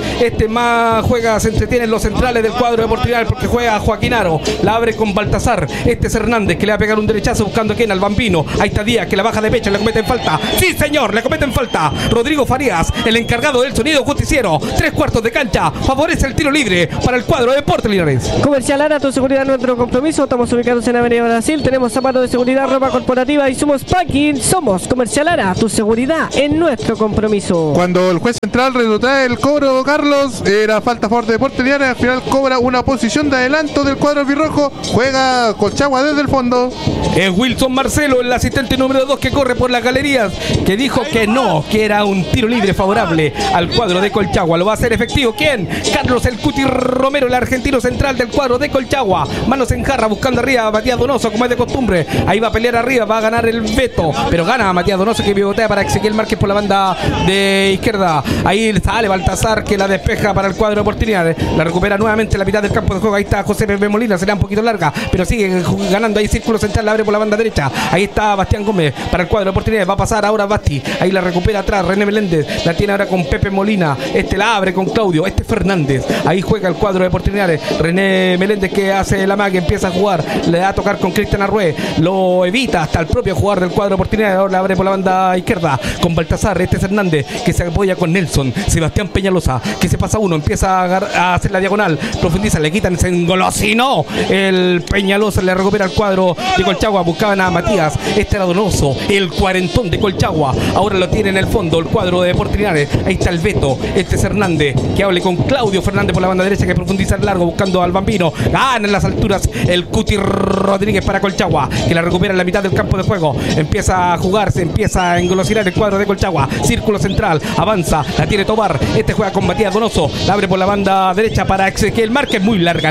Juega, se entretiene en los centrales del cuadro de Portinares porque juega Joaquín Aro. La abre con Baltasar. Es Hernández que le va a pegar un derechazo buscando a quién, al Bambino. Ahí está Díaz que la baja de pecho, le cometen falta. Sí, señor, le cometen falta. Rodrigo Farías, el encargado del sonido justiciero. 3/4 de cancha. Favorece el tiro libre para el cuadro de Deportes Linares. Comercial Lara, tu seguridad, nuestro compromiso. Estamos ubicados en Avenida Brasil. Tenemos zapatos de seguridad, ropa corporativa y somos packing. Somos Comercial Lara, tu seguridad en nuestro compromiso. Cuando el juez central retrotrae el cobro, Carlos, era falta a favor de Deportes Linares. Al final cobra una posición de adelanto del cuadro albirrojo. Juega Colchagua desde el fondo. Es Wilson Marcelo, el asistente número 2 que corre por las galerías, que dijo que no, que era un tiro libre favorable al cuadro de Colchagua. Lo va a hacer efectivo. ¿Quién? Carlos el Cuti Romero, el argentino central del cuadro de Colchagua. Manos en jarra, buscando arriba a Matías Donoso, como es de costumbre. Ahí va a pelear arriba, va a ganar el Beto, pero gana a Matías Donoso, que pivotea para Ezequiel Márquez por la banda de izquierda. Ahí sale Baltasar, que la despeja para el cuadro de Portinares. La recupera nuevamente en la mitad del campo de juego. Ahí está José Pepe Molina, será un poquito larga, pero sigue ganando ahí. Círculo central, la abre por la banda derecha. Ahí está Bastián Gómez para el cuadro de Portinares. Va a pasar ahora Basti. Ahí la recupera atrás René Meléndez. La tiene ahora con Pepe Molina. La abre con Claudio. Fernández. Ahí juega el cuadro de Portinares. René Meléndez que hace la magia, empieza a jugar. Le da a tocar con Cristian Arrué. Lo evita hasta el propio jugador del cuadro de Portinares. Ahora la abre por la banda izquierda con Baltasar. Hernández que se apoya con Nelson. Sebastián Peñalosa que se pasa uno. Empieza a hacer la diagonal. Profundiza. Le quitan. Se engolosinó el Peñalosa. Le recupera el cuadro de Colchagua. Buscaban a Matías. Era Donoso. El cuarentón de Colchagua. Ahora lo tiene en el fondo el cuadro de Portinares. Ahí está el Beto. Es Hernández que hable con Claudio Fernández por la banda derecha, que profundiza el largo buscando al Bambino. Gana en las alturas el Cuti Rodríguez para Colchagua, que la recupera en la mitad del campo de juego. Empieza a jugarse, empieza a engolosinar el cuadro de Colchagua. Círculo central, avanza, la tiene Tobar. Juega con Matías Donoso, la abre por la banda derecha para Ezequiel Márquez. Muy larga.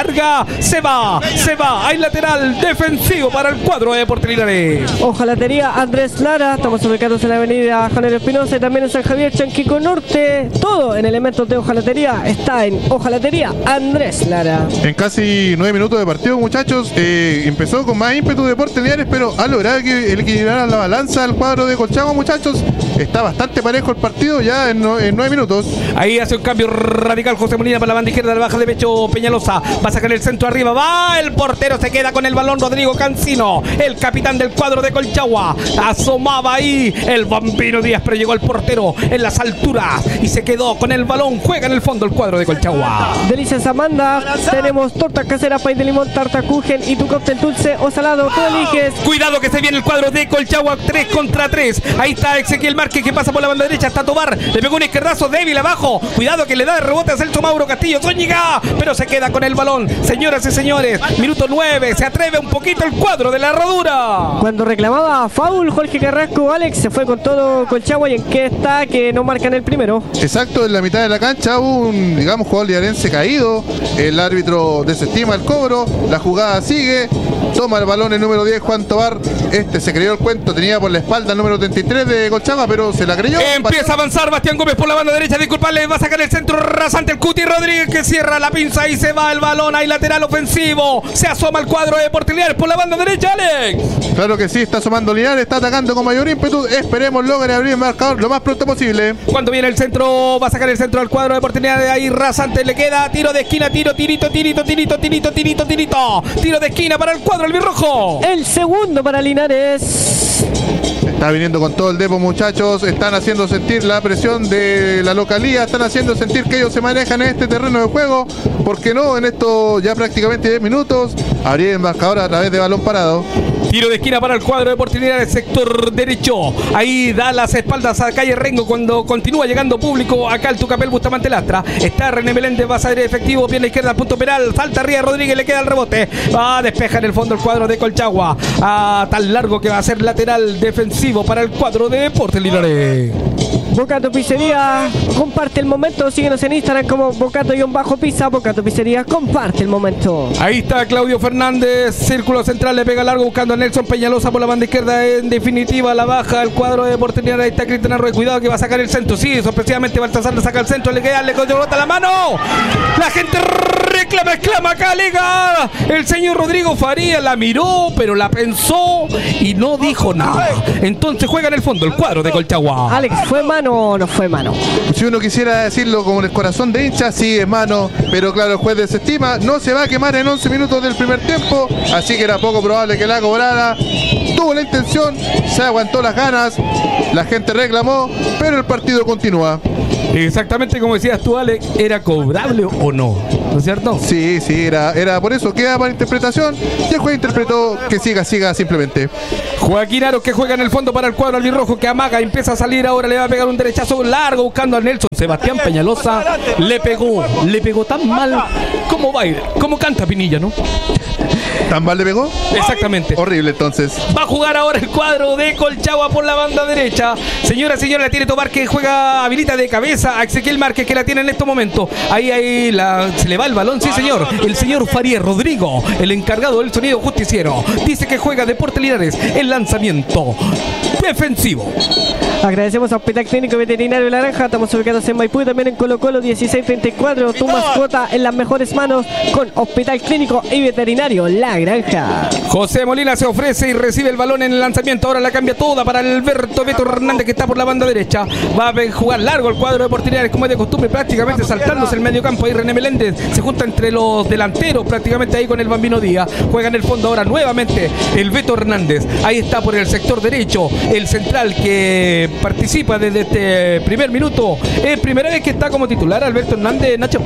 Se va. Hay lateral defensivo para el cuadro de Deportes Linares. Ojalatería Andrés Lara. Estamos ubicados en la avenida Janeiro Espinosa y también en San Javier, Chanquico Norte. Todo en elementos de ojalatería está en Ojalatería Andrés Lara. En casi 9 minutos de partido, muchachos, empezó con más ímpetu Deportes Linares, pero ha logrado que el equilibrar la balanza al cuadro de Colchagua, muchachos. Está bastante parejo el partido ya en 9 minutos. Ahí hace un cambio radical José Molina para la banda izquierda, la baja de pecho Peñalosa. Va a sacar el centro arriba. Va el portero, se queda con el balón Rodrigo Cancino, el capitán del cuadro de Colchagua. Asomaba ahí el Bambino Díaz, pero llegó el portero en las alturas y se quedó con el balón. Juega en el fondo el cuadro de Colchagua. Delicias Amanda. Tenemos tortas caseras, pay de limón, tarta Kuchen y tu cóctel dulce o salado. Tú eliges. Cuidado que se viene el cuadro de Colchagua. 3 contra 3. Ahí está Ezequiel Márquez que pasa por la banda derecha. Está Tobar. Le pegó un izquierdazo débil abajo. Cuidado que le da de rebote a Celso Mauro Castillo Zúñiga, pero se queda con el balón. Señoras y señores, minuto 9. Se atreve un poquito el cuadro de la Herradura. Cuando reclamaba foul Jorge Carrasco, Alex se fue con todo Colchagua. ¿Y en qué está? Que no marcan el primero. Exacto, en la mitad de la cancha hubo un, digamos, jugador linarense caído. El árbitro desestima el cobro. La jugada sigue. Toma el balón el número 10, Juan Tobar. Se creyó el cuento, tenía por la espalda el número 33 de Colchagua, pero se la creyó. Empieza a avanzar Bastián Gómez por la banda derecha, disculpable, va a sacar el centro rasante el Cuti Rodríguez, que cierra la pinza y se va el balón. Hay lateral ofensivo, se asoma el cuadro de Deportes Linares por la banda derecha, Alex. Claro que sí, está asomando Linares, está atacando con mayor ímpetu. Esperemos logre abrir el marcador lo más pronto posible. Cuando viene el centro, va a sacar el centro al cuadro de Deportes Linares. Ahí rasante, le queda tiro de esquina, tiro de esquina para el cuadro albirrojo. El segundo para Linares. Está viniendo con todo el depo, muchachos. Están haciendo sentir la presión de la localía. Están haciendo sentir que ellos se manejan en este terreno de juego. ¿Por qué no? En esto ya prácticamente 10 minutos. Abrir el marcador a través de balón parado. Tiro de esquina para el cuadro de Porteña del sector derecho. Ahí da las espaldas a Calle Rengo cuando continúa llegando público acá al Tucapel Bustamante Lastra. Está René Meléndez, va a salir efectivo, pierna izquierda, punto penal. Salta arriba Rodríguez, le queda el rebote. Va a despejar en el fondo el cuadro de Colchagua. Tan largo que va a ser lateral defensivo para el cuadro de Deportes Linares. Bocato Pizzería comparte el momento. Síguenos en Instagram como Bocato-Pizza. Bocato Pizzería comparte el momento. Ahí está Claudio Fernández, círculo central, le pega largo buscando a Nelson Peñalosa por la banda izquierda. En definitiva la baja el cuadro de Porteña. Ahí está Cristian Arroyo, cuidado que va a sacar el centro. Sí, sorpresivamente Baltasar le saca el centro, le queda, le bota la mano. La gente reclama, exclama acá, Liga. El señor Rodrigo Faría la miró, pero la pensó y no dijo nada. Entonces juega en el fondo el cuadro de Colchagua. Alex, ¿fue mano o no fue mano? Si uno quisiera decirlo como en el corazón de hincha, sí es mano, pero claro, el juez desestima. No se va a quemar en 11 minutos del primer tiempo, así que era poco probable que la cobrara. Tuvo la intención, se aguantó las ganas, la gente reclamó, pero el partido continúa. Exactamente como decías tú, Alex, ¿era cobrable o no? ¿No es cierto? Sí, era por eso, queda para interpretación y el juez interpretó que siga simplemente. Joaquín Aros que juega en el fondo para el cuadro albirrojo, que amaga, empieza a salir ahora, le va a pegar un derechazo largo buscando a Nelson. Sebastián Peñalosa le pegó tan mal como baila, como canta Pinilla, ¿no? ¿Tan mal le pegó? Exactamente. Horrible, entonces. Va a jugar ahora el cuadro de Colchagua por la banda derecha. Señora, la tiene Tobar, que juega, habilita de cabeza a Ezequiel Márquez, que la tiene en estos momentos. Ahí se le va el balón, sí señor. El señor Faría Rodrigo, el encargado del sonido justiciero, dice que juega Deportes Linares el lanzamiento defensivo. Agradecemos a Hospital Clínico Veterinario La Granja. Estamos ubicados en Maipú y también en Colo Colo 1634. Tu mascota en las mejores manos con Hospital Clínico y Veterinario La Granja. José Molina se ofrece y recibe el balón en el lanzamiento. Ahora la cambia toda para Alberto Beto Hernández, que está por la banda derecha. Va a jugar largo el cuadro de Deportes Linares, como es de costumbre, prácticamente saltándose el medio campo. Ahí René Meléndez se junta entre los delanteros, prácticamente ahí con el Bambino Díaz. Juega en el fondo ahora nuevamente el Beto Hernández. Ahí está por el sector derecho el central que participa desde este primer minuto. Es primera vez que está como titular Alberto Hernández, Nacho.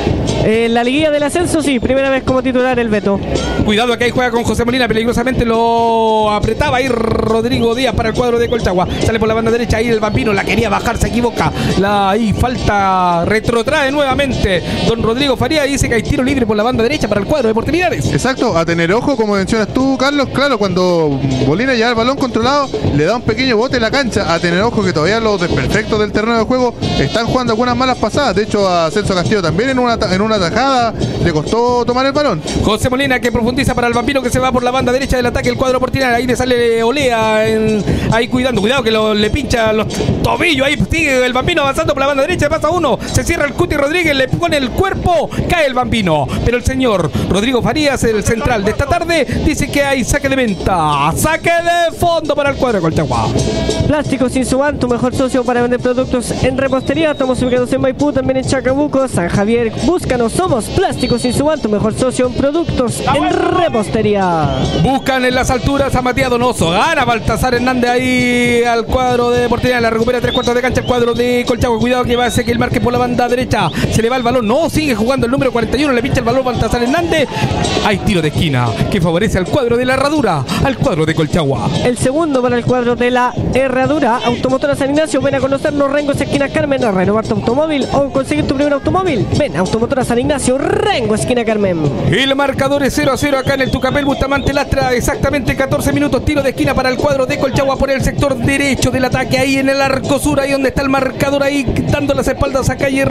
En la liguilla del ascenso, sí, primera vez como titular el Beto. Cuidado que ahí juega con José Molina, peligrosamente lo apretaba ahí Rodrigo Díaz para el cuadro de Colchagua. Sale por la banda derecha, ahí el Bambino la quería bajar, se equivoca. Ahí falta, retrotrae nuevamente don Rodrigo Faría, dice que hay tiro libre por la banda derecha para el cuadro de Deportes Linares. Exacto, a tener ojo, como mencionas tú, Carlos. Claro, cuando Molina lleva el balón controlado, le da un pequeño bote en la cancha. A tener ojo que todavía los desperfectos del terreno de juego están jugando algunas malas pasadas. De hecho, a Celso Castillo también en una tajada le costó tomar el balón. José Molina que profundiza para el Vampiro, que se va por la banda derecha del ataque el cuadro portinario. Ahí le sale Olea ahí cuidado que le pincha los tobillos. Ahí sigue el Bambino avanzando por la banda derecha, pasa uno, se cierra el Cuti Rodríguez, le pone el cuerpo, cae el Bambino, pero el señor Rodrigo Farías, el central de esta tarde, dice que hay saque de venta, saque de fondo para el cuadro de Colchagua. Plásticos Insuban, tu mejor socio para vender productos en repostería. Estamos ubicados en Maipú, también en Chacabuco, San Javier. Búscanos, somos Plásticos Insuban, tu mejor socio en productos en repostería. Buscan en las alturas a Matías Donoso, gana Baltasar Hernández ahí al cuadro de Deportes, la recupera 3/4 de cancha el cuadro de Colchagua. Cuidado que va a Ezequiel Márquez por la banda derecha, se le va el balón, no, sigue jugando el número 41, le pincha el balón Baltasar Hernández. Hay tiro de esquina que favorece al cuadro de la Herradura, al cuadro de Colchagua. El segundo para el cuadro de la Herradura. Automotora San Ignacio, ven a conocernos, Rengo esquina Carmen, a renovar tu automóvil o conseguir tu primer automóvil. Ven, Automotora San Ignacio, Rengo esquina Carmen. El marcador es 0-0 acá en el Tucapel Bustamante Lastra, exactamente 14 minutos, tiro de esquina para el cuadro de Colchagua por el sector derecho del ataque, ahí en el arco sur, ahí donde está el marcador, ahí dando las espaldas a Calle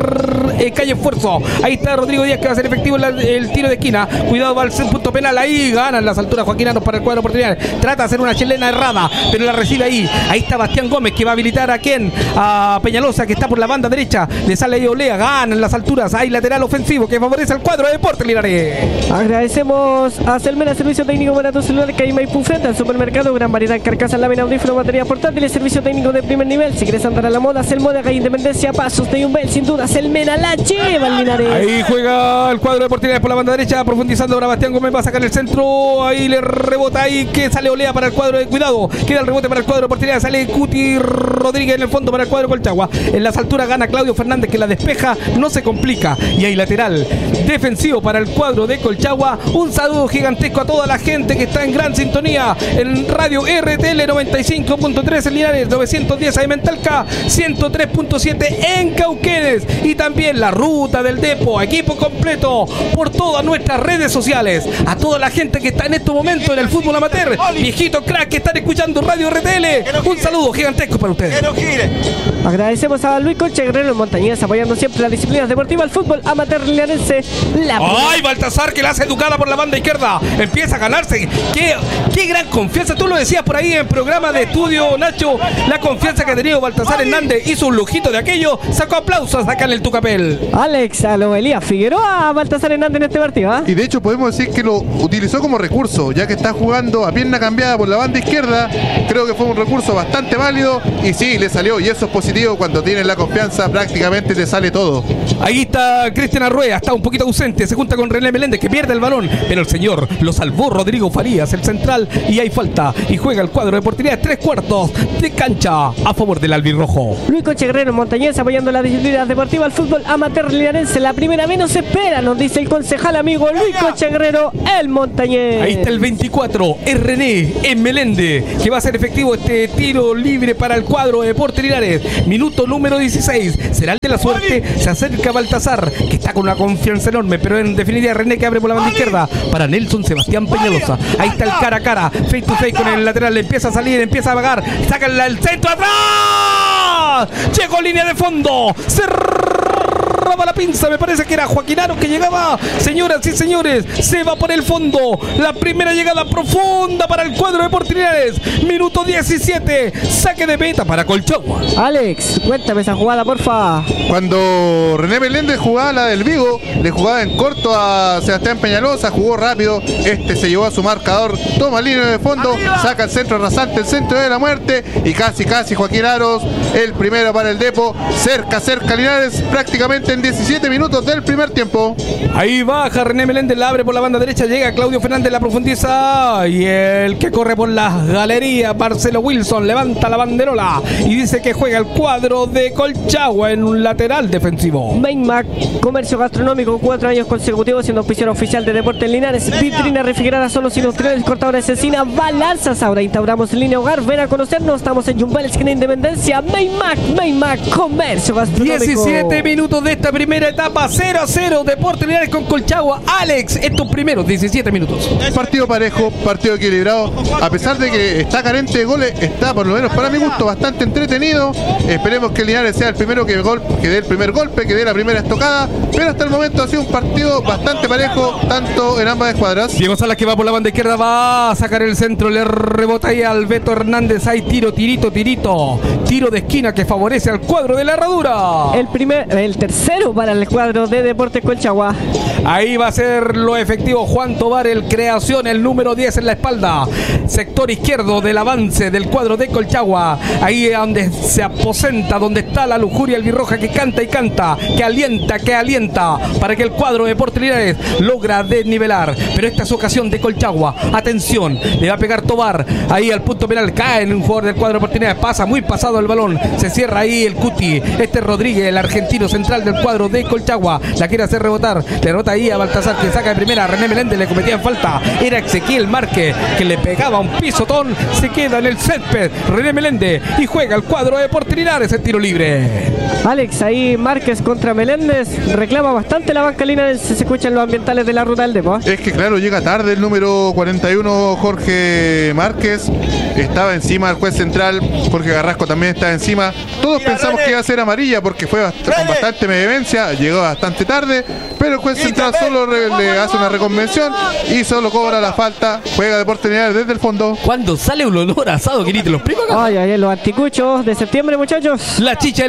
Esfuerzo. Ahí está Rodrigo Díaz que va a ser efectivo el tiro de esquina. Cuidado, va al punto penal, ahí ganan las alturas Joaquín Aros para el cuadro porteño. Trata de hacer una chilena errada, pero la recibe ahí. Ahí está Bastián Gómez que va a habilitar a quién, a Peñalosa, que está por la banda derecha. Le sale ahí Olea, ganan las alturas. Hay lateral ofensivo que favorece al cuadro de Deportes Linares. Agradecemos a Selmena, servicio técnico para tu celular, que hay Maipú frente al supermercado. Gran variedad en carcasas, lámina, audífono, baterías portátiles, servicio técnico de primer nivel. Si quieres andar a la moda, Selmoda, calle Independencia, Pasos de Yumbel, sin duda, Selmena, la Chivas Linares. Ahí juega el cuadro de Portinares por la banda derecha, profundizando ahora Bastián Gómez, va a sacar el centro, ahí le rebota, ahí que sale Olea para el cuadro de Cuidado, queda el rebote para el cuadro de Portinares, sale Cuti Rodríguez en el fondo para el cuadro de Colchagua, en las alturas gana Claudio Fernández que la despeja, no se complica, y ahí lateral defensivo para el cuadro de Colchagua. Un saludo gigantesco a toda la gente que está en gran sintonía en Radio RTL 95.3 en Linares, 910 AM en Talca, 103.7 en Cauquenes, y también la ruta del Depo, equipo completo por todas nuestras redes sociales. A toda la gente que está en estos momentos en el fútbol amateur, viejitos crack que están escuchando Radio RTL, un saludo gigantesco para ustedes. Agradecemos a Luis Concha Guerrero en Montañés, apoyando siempre las disciplinas deportivas, el fútbol amateur linarense. ¡Ay, Baltasar, que la hace educada por la banda izquierda! Empieza a ganarse. ¡Qué gran confianza! Tú lo decías por ahí en el programa de estudio, Nacho, la confianza que ha tenido Baltasar Hernández. Hizo un lujito de aquello, sacó aplausos acá en el Tucapel. Alex, a lo Elías Figueroa, a Baltasar Hernández en este partido, ¿eh? Y de hecho podemos decir que lo utilizó como recurso, ya que está jugando a pierna cambiada por la banda izquierda. Creo que fue un recurso bastante válido y sí, le salió, y eso es positivo. Cuando tienes la confianza prácticamente te sale todo. Ahí está Cristian Arruea, está un poquito ausente, se junta con René Meléndez que pierde el balón, pero el señor lo salvó Rodrigo Farías, el central, y hay falta, y juega el cuadro de Portinares 3/4 de cancha a favor del albirrojo. Luis Concha Guerrero en Montañés, apoyando las disciplinas deportivas, el fútbol amateur linarense. La primera vez no se espera, nos dice el concejal amigo Luis Concha Guerrero, el Montañés. Ahí está el 24, es René en Meléndez, que va a ser efectivo este tiro libre para el cuadro de Portinares. Minuto número 16, será el de la suerte, se acerca Baltasar, que está con una confianza enorme, pero en definitiva René que abre por la banda izquierda para Nelson Sebastián Peñalosa. Ahí está el cara a cara, face to face con el lateral, le empieza a salir, empieza a vagar, saca el centro atrás, llegó línea de fondo, cerraba la pinza, me parece que era Joaquín Aro que llegaba. Señoras y señores, se va por el fondo, la primera llegada profunda para el cuadro de Portinares. Minuto 17, saque de meta para Colchagua. Alex, cuéntame esa jugada, porfa. Cuando René Meléndez jugaba la del Vigo, le jugaba en corto a Sebastián Peñalosa, jugó rápido, se llevó a su marcador, toma línea de fondo, saca el centro rasante, el centro de la muerte, y casi Joaquín Aros, el primero para el Depo, cerca Linares, prácticamente en 17 minutos del primer tiempo. Ahí baja René Meléndez, la abre por la banda derecha, llega Claudio Fernández, la profundiza, y el que corre por las galerías, Marcelo Wilson, levanta la banderola y dice que juega el cuadro de Colchagua en un lateral defensivo. Mainmac, comercio gastronómico, 4 años consecutivos siendo oficial oficial de Deportes Linares, vitrina refrigerada, solos industriales, cortadores de cecina, balanzas. Ahora instauramos línea hogar, ven a conocernos, estamos en Yumbal, esquina Independencia. Mainmac, comercio gastronómico. 17 minutos de esta primera etapa, 0-0 Deportes Linares con Colchagua. Alex, estos primeros 17 minutos. Partido parejo, partido equilibrado, a pesar de que está carente de goles, está por lo menos para mi gusto bastante entretenido. Esperemos que Linares sea el primero que dé el primer golpe, que dé la primera estocada, pero hasta el momento ha sido un partido bastante parejo, tanto en ambas escuadras. Diego Salas que va por la banda izquierda, va a sacar el centro, le rebota ahí al Beto Hernández, hay tiro de esquina que favorece al cuadro de la Herradura. El tercero para el cuadro de Deportes Colchagua. Ahí va a ser lo efectivo Juan Tobar, el creación, el número 10 en la espalda, sector izquierdo del avance del cuadro de Colchagua. Ahí es donde se aposenta, donde está la lujuria albirroja que canta y canta, que alienta para que el cuadro de Deportes Linares logra desnivelar, pero esta es ocasión de Colchagua. Atención, le va a pegar Tobar ahí al punto penal, cae en un jugador del cuadro de Deportes Linares, pasa muy pasado el balón, se cierra ahí el Cuti, Rodríguez, el argentino central del cuadro de Colchagua, la quiere hacer rebotar, le rebota ahí a Baltasar que saca de primera, René Meléndez le cometía falta, era Ezequiel Márquez que le pegaba un pisotón, se queda en el césped René Meléndez y juega el cuadro de Deportes Linares el tiro libre. Alex, ahí Márquez contra Meléndez, reclama bastante la banca linarense, se escuchan los ambientales de la ruta del Depo. Es que claro, llega tarde el número 41 Jorge Márquez, estaba encima del juez central, Jorge Carrasco también estaba encima, todos pensamos que iba a ser amarilla porque fue con bastante vehemencia, llegó bastante tarde, pero el juez central solo le hace una reconvención y solo cobra la falta, juega Deportes Linares desde el fondo. Cuando sale un olor asado, ¿querés te lo explico acá? Ay, los anticuchos de septiembre, muchachos. La chicha del empanajo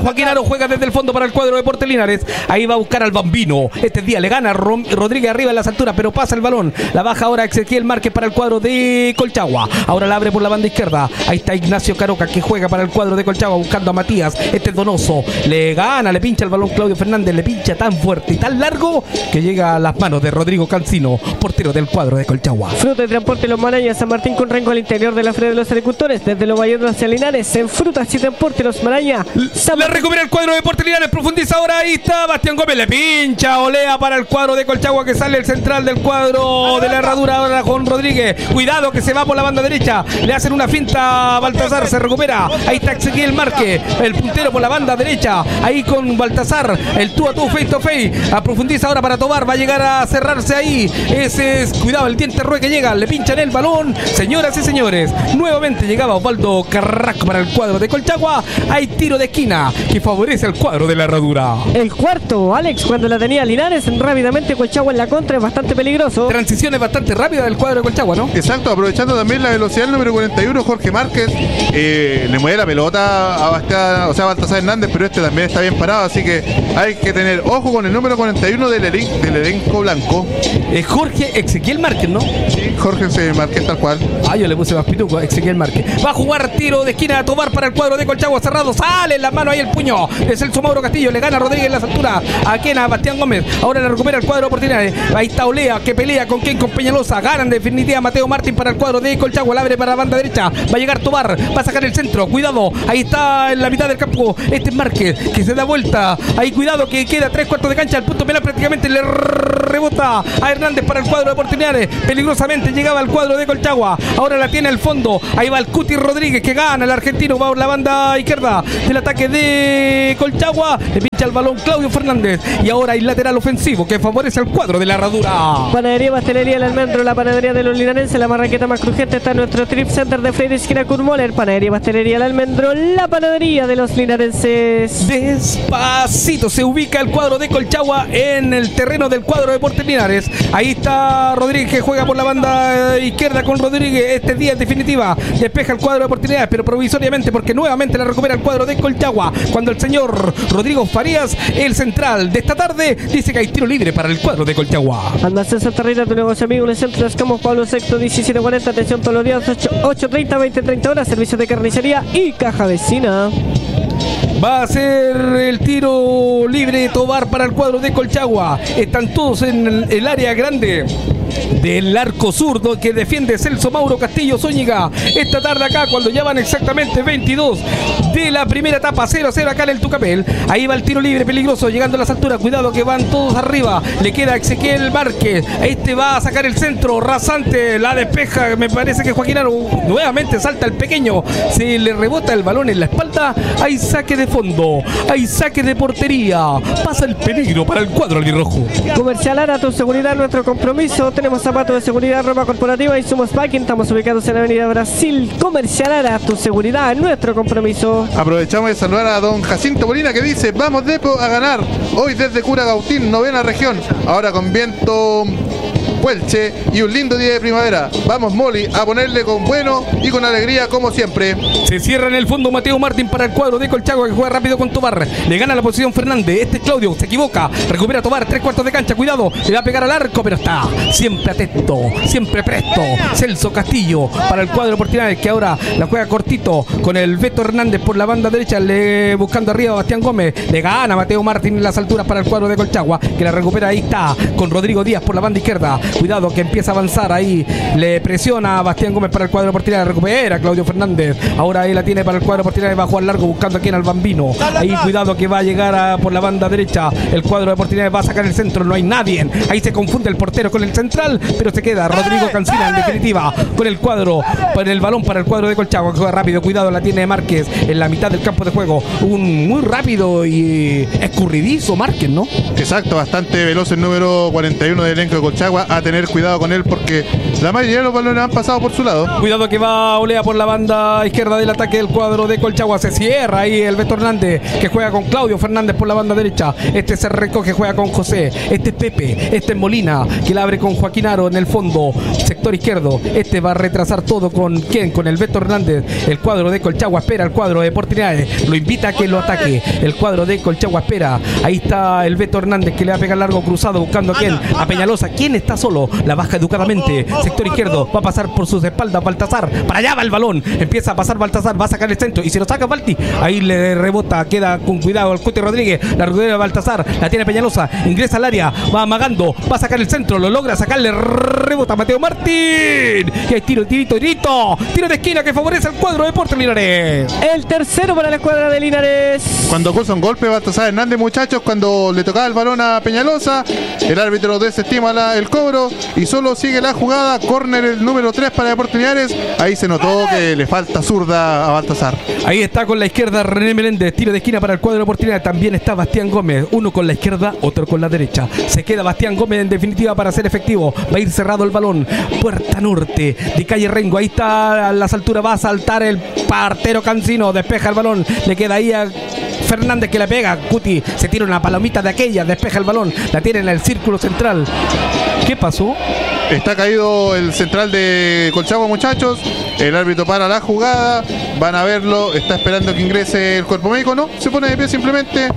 Joaquín Aro juega desde el fondo para el cuadro de Deportes Linares. Ahí va a buscar al Bambino. Este día le gana Rodríguez arriba en las alturas, pero pasa el balón. La baja ahora Ezequiel Márquez para el cuadro de Colchagua. Ahora la abre por la banda izquierda. Ahí está Ignacio Caroca que juega para el cuadro de Colchagua buscando a Matías. Este es Donoso. Le gana, le pincha el balón Claudio Fernández. Le pincha tan fuerte y tan largo que llega a las manos de Rodrigo Cancino, portero del cuadro de Colchagua. Fruta y transporte Los Marañas, San Martín con rengo al interior de la Feria de los Agricultores. Desde Los Valleros hacia Linares. En Frutas y transporte Los Marañas. La recupera el cuadro de Deportes Linares. Profundiza ahora. Ahí está Bastián Gómez. Le pincha. Olea para el cuadro de Colchagua que sale el central del cuadro de la Herradura ahora con Rodríguez. Cuidado que se va por la banda derecha. Le hacen una finta a Baltasar. Se recupera. Ahí está Ezequiel Márquez. El puntero por la banda derecha. Ahí con Baltasar. El tú a tú, face to face. A profundiza ahora para Tobar. Va a llegar a cerrarse ahí. Ese es, cuidado, el diente Rue que llega. Le pinchan el balón. Señoras y señores. Nuevamente llegaba Osvaldo Carrasco para el cuadro de Colchagua. Hay tiro de esquina que favorece al cuadro de la Herradura. El cuarto, Alex, cuando la tenía Linares, rápidamente Colchagua en la contra, es bastante peligroso. Transiciones bastante rápidas del cuadro de Colchagua, ¿no? Exacto, aprovechando también la velocidad del número 41, Jorge Márquez. Le mueve la pelota a Bastián, o sea, a Baltasar Hernández, pero este también está bien parado, así que hay que tener ojo con el número 41 del elenco blanco. Jorge Ezequiel Márquez, ¿no? Sí, Jorge Márquez tal cual. Ah, yo le puse más pituco, Ezequiel Márquez. Va a jugar tiro de esquina a Tobar para el cuadro de Colchagua cerrado. Sale en la mano ahí el puño. Es el Mauro Castillo. Le gana a Rodríguez en las alturas. A Quena, Bastián Gómez. Ahora le recupera el cuadro de oportunidades. Ahí está Olea que pelea con Ken, con Peñalosa. Ganan de definitiva Mateo Martín para el cuadro de Colchagua. La abre para la banda derecha. Va a llegar Tobar. Va a sacar el centro. Cuidado. Ahí está en la mitad del campo. Este es Márquez que se da vuelta. Ahí cuidado que queda 3/4 de cancha. El punto penal prácticamente le rebota a Hernández para el cuadro de oportunidades. Peligrosamente llegaba al cuadro de Colchagua. Ahora la tiene al fondo. Ahí va el Cuti Rodríguez que gana. El argentino va por la banda izquierda del ataque de Colchagua. Le pincha el balón Claudio Fernández. Y ahora hay lateral ofensivo que favorece al cuadro de la Herradura. Panadería Pastelería El Almendro, la panadería de los linarenses. La marraqueta más crujiente está en nuestro Trip Center de Freire esquina Kurmoller. Panadería Pastelería El Almendro, la panadería de los linarenses. Despacito se ubica el cuadro de Colchagua en el terreno del cuadro de Deportes Linares. Ahí está Rodríguez que juega por la banda izquierda con Rodríguez. Este día en definitiva despeja el cuadro de Deportes Linares, pero provisoriamente porque nuevamente la recupera el cuadro de Colchagua. Cuando el señor Rodrigo Farías, el central de esta tarde, dice que hay tiro libre para el cuadro de Colchagua. Almacén Santa Rita, tu negocio amigo en el centro de Escamos, Pablo VI, 1740. Atención todos los días, 8:30, 20:30 horas. Servicio de carnicería y caja vecina. Va a ser el tiro libre de Tobar para el cuadro de Colchagua. Están todos en el área grande del arco zurdo que defiende Celso Mauro Castillo Zúñiga. Esta tarde acá, cuando ya van exactamente 22 de la primera etapa, 0-0 acá en el Tucapel. Ahí va el tiro libre peligroso, llegando a las alturas. Cuidado que van todos arriba. Le queda Ezequiel Márquez. Este va a sacar el centro rasante. La despeja. Me parece que Joaquín Aro nuevamente salta el pequeño. Se le rebota el balón en la espalda. Hay saque de fondo. Hay saque de portería. Pasa el peligro para el cuadro albirrojo. Comercial Ara, tu seguridad, nuestro compromiso. Tenemos zapatos de seguridad, ropa corporativa y Sumos Packing. Estamos ubicados en la Avenida Brasil. Comercial Ara, tu seguridad, nuestro compromiso. Aprovechamos de saludar a don Jacinto Molina que dice: vamos Depo a ganar hoy desde Cura Gautín, novena región, ahora con viento Puelche y un lindo día de primavera. Vamos Moli a ponerle con bueno y con alegría como siempre. Se cierra en el fondo Mateo Martín para el cuadro de Colchagua que juega rápido con Tobar. Le gana la posición Fernández. Este es Claudio, se equivoca. Recupera Tobar, 3/4 de cancha. Cuidado, le va a pegar al arco, pero está siempre atento, siempre presto. Celso Castillo para el cuadro Portinales que ahora la juega cortito con el Beto Hernández por la banda derecha. Le buscando arriba a Bastián Gómez. Le gana Mateo Martín en las alturas para el cuadro de Colchagua que la recupera. Ahí está con Rodrigo Díaz por la banda izquierda. Cuidado que empieza a avanzar ahí. Le presiona a Bastián Gómez para el cuadro Portinales. Recupera Claudio Fernández. Ahora ahí la tiene para el cuadro Portinales. Va a jugar largo buscando aquí en el Bambino. Ahí cuidado que va a llegar por la banda derecha. El cuadro de Portinales va a sacar el centro. No hay nadie. Ahí se confunde el portero con el central, pero se queda Rodrigo Cancina en definitiva con el cuadro, con el balón para el cuadro de Colchagua que juega rápido. Cuidado, la tiene Márquez en la mitad del campo de juego. Un muy rápido y escurridizo Márquez, ¿no? Exacto, bastante veloz el número 41 del elenco de Colchagua. tener cuidado con él porque la mayoría de los balones han pasado por su lado. Cuidado que va Olea por la banda izquierda del ataque del cuadro de Colchagua. Se cierra ahí el Beto Hernández, que juega con Claudio Fernández por la banda derecha. Este se recoge, juega con José. Este es Pepe, este es Molina, que la abre con Joaquín Aro en el fondo, sector izquierdo. Este va a retrasar todo con ¿quién? Con el Beto Hernández. El cuadro de Colchagua espera, el cuadro de Oportunidades lo invita a que lo ataque. El cuadro de Colchagua espera. Ahí está el Beto Hernández, que le va a pegar largo cruzado buscando a quién, a Peñalosa. ¿Quién está solo? La baja educadamente, sector izquierdo, va a pasar por sus espaldas Baltasar. Para allá va el balón, empieza a pasar Baltasar, va a sacar el centro y si lo saca Balti, ahí le rebota, queda con cuidado el Cuti Rodríguez. La rodea de Baltasar, la tiene Peñalosa, ingresa al área, va amagando, va a sacar el centro, lo logra sacarle, rebota Mateo Martín y hay tiro de esquina que favorece al cuadro de Deportes Linares. El tercero para la escuadra de Linares. Cuando acusa un golpe Baltasar Hernández, muchachos, cuando le tocaba el balón a Peñalosa, el árbitro desestima el cobro y solo sigue la jugada. Córner el número 3 para Deportes Linares. Ahí se notó que le falta zurda a Baltasar. Ahí está con la izquierda René Meléndez, tiro de esquina para el cuadro de Deportes Linares. También está Bastián Gómez, uno con la izquierda, otro con la derecha. Se queda Bastián Gómez en definitiva para ser efectivo. Va a ir cerrado el balón. Puerta norte de calle Rengo. Ahí está a las alturas, va a saltar el partero Cancino, despeja el balón, le queda ahí a Fernández que le pega. Cuti se tira una palomita de aquella, despeja el balón, la tiene en el círculo central. ¿Qué pasó? Está caído el central de Colchagua, muchachos. El árbitro para la jugada, van a verlo, está esperando que ingrese el cuerpo médico. No, se pone de pie simplemente.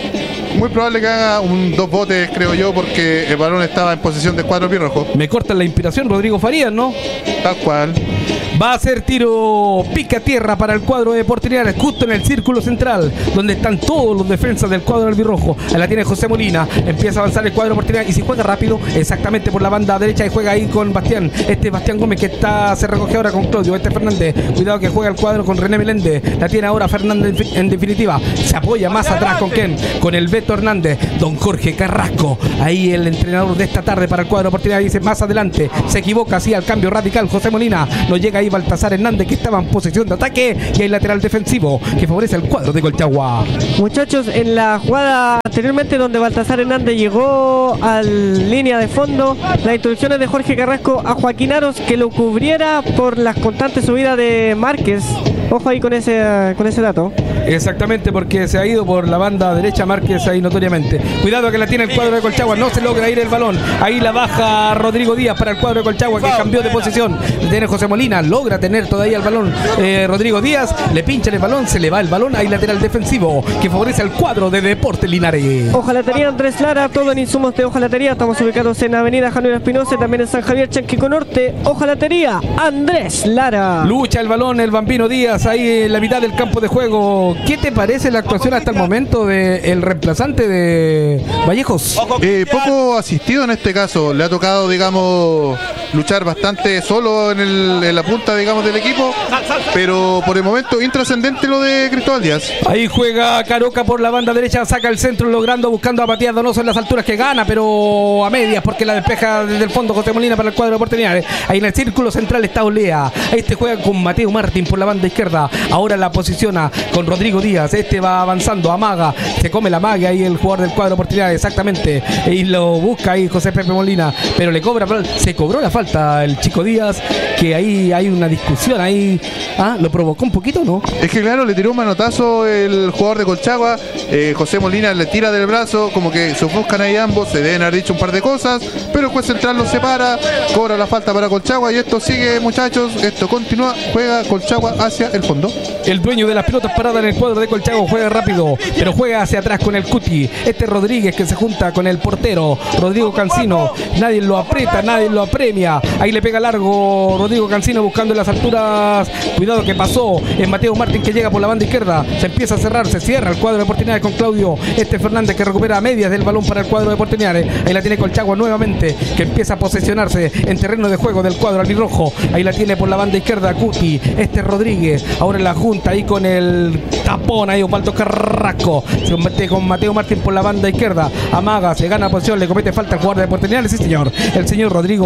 Muy probable que haga dos botes, creo yo, porque el balón estaba en posesión del cuadro pirrojo. Me corta la inspiración Rodrigo Farías, ¿no? Tal cual. Va a ser tiro pica tierra para el cuadro de Deportes Linares, justo en el círculo central, donde están todos los defensas del cuadro albirrojo. Ahí la tiene José Molina, empieza a avanzar el cuadro de Deportes Linares y si juega rápido, exactamente por la banda derecha y juega ahí con Bastián. Este Bastián Gómez que se recoge ahora con Claudio. Este Fernández, cuidado que juega el cuadro con René Meléndez. La tiene ahora Fernández en definitiva. Se apoya más atrás con quién, con el Beto Hernández. Don Jorge Carrasco, ahí el entrenador de esta tarde para el cuadro de Deportes Linares, dice más adelante. Se equivoca así al cambio radical José Molina. Lo llega ahí Baltasar Hernández, que estaba en posesión de ataque, y hay lateral defensivo que favorece al cuadro de Colchagua. Muchachos, en la jugada anteriormente donde Baltasar Hernández llegó a línea de fondo, las instrucciones de Jorge Carrasco a Joaquín Aros que lo cubriera por las constantes subidas de Márquez. Ojo ahí con ese dato. Exactamente, porque se ha ido por la banda derecha Márquez ahí notoriamente. Cuidado que la tiene el cuadro de Colchagua, no se logra ir el balón. Ahí la baja Rodrigo Díaz para el cuadro de Colchagua, que cambió de posición. Tiene José Molina, logra tener todavía el balón. Rodrigo Díaz le pincha el balón, se le va el balón. Ahí lateral defensivo que favorece al cuadro de Deportes Linares. Hojalatería Andrés Lara, todo en insumos de hojalatería. Estamos ubicados en Avenida Januero Espinosa, también en San Javier, Chanquico Norte. Hojalatería Andrés Lara. Lucha el balón el Bambino Díaz ahí en la mitad del campo de juego. ¿Qué te parece la actuación hasta el momento del reemplazante de Vallejos? Poco asistido en este caso. Le ha tocado, digamos, luchar bastante solo en la punta, digamos, del equipo. Pero por el momento intrascendente lo de Cristóbal Díaz. Ahí juega Caroca por la banda derecha, saca el centro buscando a Matías Donoso en las alturas, que gana, pero a medias porque la despeja desde el fondo José Molina para el cuadro de Deportes Linares. Ahí en el círculo central está Olea. Este juega con Mateo Martín por la banda izquierda. Ahora la posiciona con Rodrigo Díaz. Este va avanzando, amaga, se come la magia ahí el jugador del cuadro de Deportes Linares, exactamente. Y lo busca ahí José Pepe Molina, pero le cobra, se cobró la falta el chico Díaz, que ahí hay una discusión ahí. Lo provocó un poquito, ¿no? Es que claro, le tiró un manotazo el jugador de Colchagua. José Molina le tira del brazo, como que se ofuscan ahí ambos, se deben haber dicho un par de cosas, pero el juez central los separa, cobra la falta para Colchagua y esto sigue, muchachos, esto continúa, juega Colchagua hacia el fondo. El dueño de las pelotas paradas en el cuadro de Colchagua juega rápido, pero juega hacia atrás con el Cuti. Este Rodríguez que se junta con el portero Rodrigo Cancino, nadie lo aprieta, nadie lo apremia. Ahí le pega largo Rodrigo Cancino buscando las alturas. Cuidado que pasó, es Mateo Martín que llega por la banda izquierda, se empieza a cerrar, se cierra el cuadro de Deportes Linares con Claudio. Este Fernández que recupera a medias del balón para el cuadro de Deportes Linares. Ahí la tiene Colchagua nuevamente, que empieza a posesionarse en terreno de juego del cuadro albirrojo. Ahí la tiene por la banda izquierda Cuti. Este Rodríguez, ahora en la junta ahí con el tapón, ahí Osvaldo Carrasco. Se mete con Mateo Martín por la banda izquierda. Amaga, se gana posición, le comete falta al jugador de Deportes Linares. Sí, señor. El señor Rodrigo Farías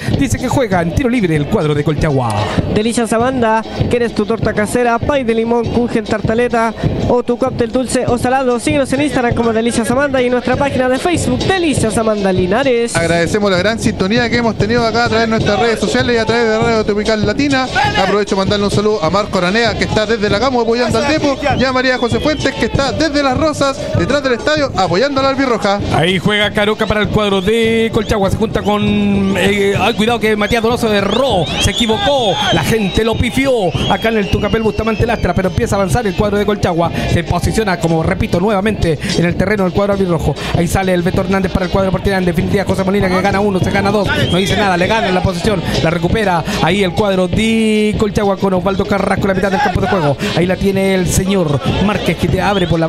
dice que juega en tiro libre el cuadro de Colchagua. Delicias Amanda, ¿quieres tu torta casera, pay de limón, kuchen, tartaleta o tu cóctel dulce o salado? Síguenos en Instagram como Delicias Amanda y en nuestra página de Facebook Delicias Amanda Linares. Agradecemos la gran sintonía que hemos tenido acá a través de nuestras redes sociales y a través de Radio Tropical Latina. Aprovecho para mandarle un saludo a Marco Aranea, que está desde la Gamo apoyando al Depo, y a María José Fuentes, que está desde Las Rosas, detrás del estadio, apoyando a la albirroja. Ahí juega Caroca para el cuadro de Colchagua. Se junta con... cuidado que Matías Donoso erró, se equivocó, la gente lo pifió acá en el Tucapel Bustamante Lastra, pero empieza a avanzar el cuadro de Colchagua. Se posiciona, como repito, nuevamente en el terreno del cuadro albirrojo. Ahí sale el Beto Hernández para el cuadro partidario. En definitiva, José Molina, que gana uno, se gana dos, no dice nada, le gana en la posición, la recupera. Ahí el cuadro de Colchagua con Osvaldo Carrasco en la mitad del campo de juego. Ahí la tiene el señor Márquez, que te abre por la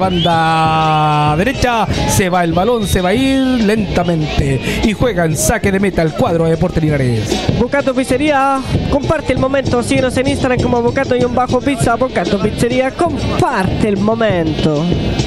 banda derecha. Se va el balón, se va a ir lentamente y juega en saque de meta el cuadro de Deportes Linares. Bocato Pizzería, comparte el momento. Síguenos en Instagram como Bocato-Pizza. Bocato Pizzería, comparte el momento.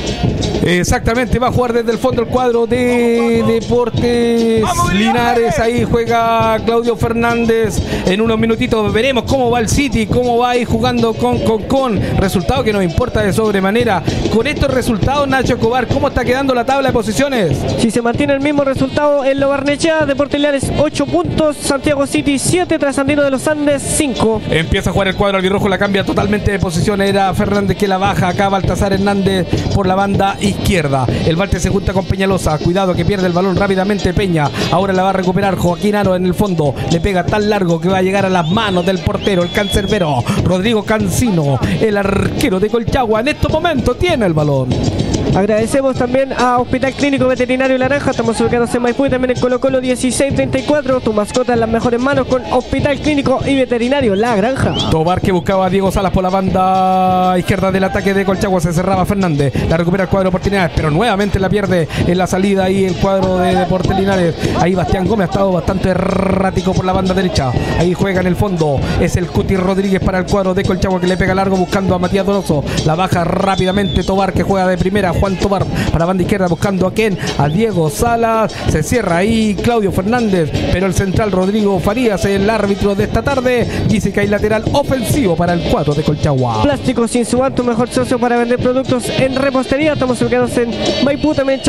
Exactamente, va a jugar desde el fondo el cuadro de Deportes Linares. Ahí juega Claudio Fernández. En unos minutitos veremos cómo va el City, cómo va ahí jugando con resultado que nos importa de sobremanera. Con estos resultados, Nacho Escobar, ¿cómo está quedando la tabla de posiciones? Si se mantiene el mismo resultado en Lo Barnechea, Deportes Linares 8 puntos, Santiago City 7, Trasandino de los Andes 5. Empieza a jugar el cuadro albirrojo, la cambia totalmente de posición. Era Fernández que la baja acá, Baltasar Hernández por la banda izquierda. El Balte se junta con Peñalosa, cuidado que pierde el balón rápidamente Peña. Ahora la va a recuperar Joaquín Aro en el fondo, le pega tan largo que va a llegar a las manos del portero, el cancerbero Rodrigo Cancino, el arquero de Colchagua. En estos momentos tiene el balón. Agradecemos también a Hospital Clínico Veterinario Laranja. Estamos ubicados en Maipú y también en Colo Colo 1634. Tu mascota en las mejores manos con Hospital Clínico y Veterinario La Granja. Tobar que buscaba a Diego Salas por la banda izquierda del ataque de Colchagua. Se cerraba Fernández. La recupera el cuadro Deportes, pero nuevamente la pierde en la salida ahí el cuadro de Deportes Linares. Ahí Bastián Gómez ha estado bastante errático por la banda derecha. Ahí juega en el fondo. Es el Cuti Rodríguez para el cuadro de Colchagua, que le pega largo buscando a Matías Donoso. La baja rápidamente Tobar, que juega de primera. Juan Tobar para banda izquierda buscando a quién, a Diego Salas. Se cierra ahí Claudio Fernández, pero el central Rodrigo Farías, el árbitro de esta tarde, dice que hay lateral ofensivo para el cuadro de Colchagua. Plásticos Insuban, tu mejor socio para vender productos en repostería. Estamos ubicados en Maipú, también